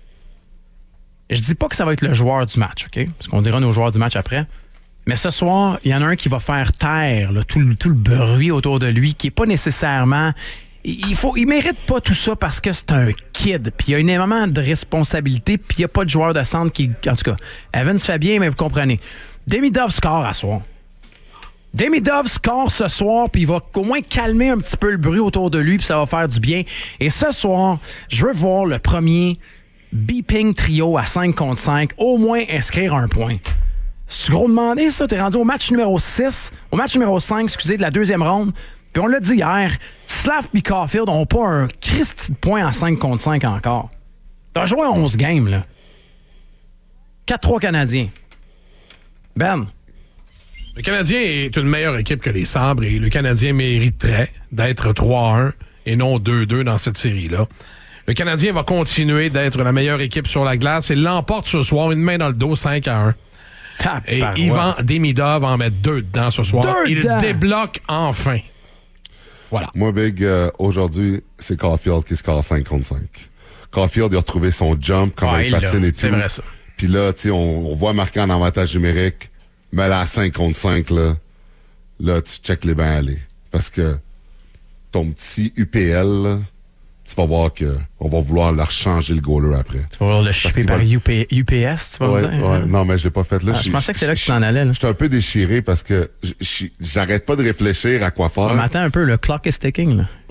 Je dis pas que ça va être le joueur du match, OK? Parce qu'on dira nos joueurs du match après. Mais ce soir, il y en a un qui va faire taire là, tout, le, tout le bruit autour de lui, qui est pas nécessairement... Il faut, il mérite pas tout ça parce que c'est un kid. Puis il y a énormément de responsabilités. Puis il n'y a pas de joueur de centre qui... En tout cas, Evans fait bien, mais vous comprenez. Demidov score à soir. Demidov score ce soir, puis il va au moins calmer un petit peu le bruit autour de lui, puis ça va faire du bien. Et ce soir, je veux voir le premier beeping trio à cinq contre cinq, au moins inscrire un point. C'est gros demandé, ça. T'es rendu au match numéro six, au match numéro cinq, excusez, de la deuxième ronde. Puis on l'a dit hier, Slav et Caulfield n'ont pas un Christi de point à cinq contre cinq encore. T'as joué onze games, là. quatre trois Canadiens. Ben... Le Canadien est une meilleure équipe que les Sabres et le Canadien mériterait d'être trois un et non deux deux dans cette série-là. Le Canadien va continuer d'être la meilleure équipe sur la glace et l'emporte ce soir, une main dans le dos, cinq à un. Et Tabarouette. Ivan Demidov va en mettre deux dedans ce soir. Deux Il dedans. débloque enfin. Voilà. Moi, Big, euh, aujourd'hui, c'est Caulfield qui score cinq contre cinq. Caulfield, il a retrouvé son jump, comment Ouais, il patine là, et tout. c'est vrai, ça. Puis là, tu sais, on, on voit marquer en avantage numérique, mais là, à cinq contre cinq, là, là, tu check les bains aller. Parce que ton petit U P L, là, tu vas voir que on va vouloir leur changer le goaler après. Tu vas le shipper qu'il par va- U P, U P S, tu vas Ouais, me dire? ouais. hein? Non, mais je l'ai pas fait là. Ah, je pensais que c'est là que tu t'en allais. Là. J'étais un peu déchiré parce que j- j- j'arrête pas de réfléchir à quoi faire. On m'attend un peu, le clock is ticking. Là.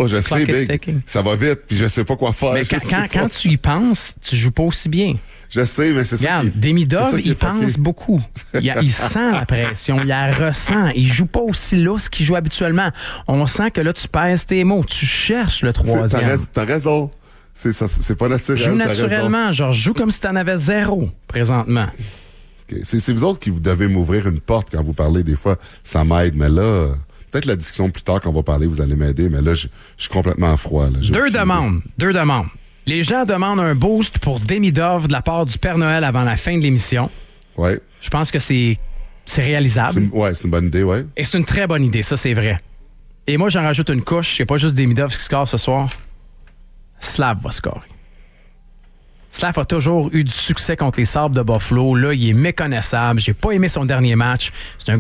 Oh, je Clock sais, is Big. ticking. Ça va vite, puis je sais pas quoi faire. Mais je quand, sais quand, pas. quand tu y penses, tu joues pas aussi bien. Je sais, mais c'est ça Regarde, qui est... c'est Demidov, ça qui il est fucké. pense beaucoup. Il, a- il sent la pression, il la ressent. Il joue pas aussi lousse qu'il joue habituellement. On sent que là, tu pèses tes mots. Tu cherches le C'est- T'as, troisième. rais- t'as raison. C'est, ça, c'est pas naturel. Joue t'as raison. naturellement. Genre, joue comme si t'en avais zéro présentement. Ok. C'est, c'est vous autres qui vous devez m'ouvrir une porte quand vous parlez. Des fois, ça m'aide. Mais là, peut-être la discussion plus tard quand on va parler, vous allez m'aider. Mais là, je je suis complètement à froid. Là. J'ai Deux aucune demandes. Deux demandes. Les gens demandent un boost pour Demidov de la part du Père Noël avant la fin de l'émission. idée. Ouais. Je pense que c'est, c'est C'est réalisable. une, ouais, c'est une bonne idée, ouais. Et c'est une très bonne idée, ça, c'est vrai. Et moi, j'en rajoute une couche. C'est pas juste Demidov qui score ce soir. Slav va scorer. Slav a toujours eu du succès contre les Sabres de Buffalo. Là, il est méconnaissable. J'ai pas aimé son dernier match. C'est un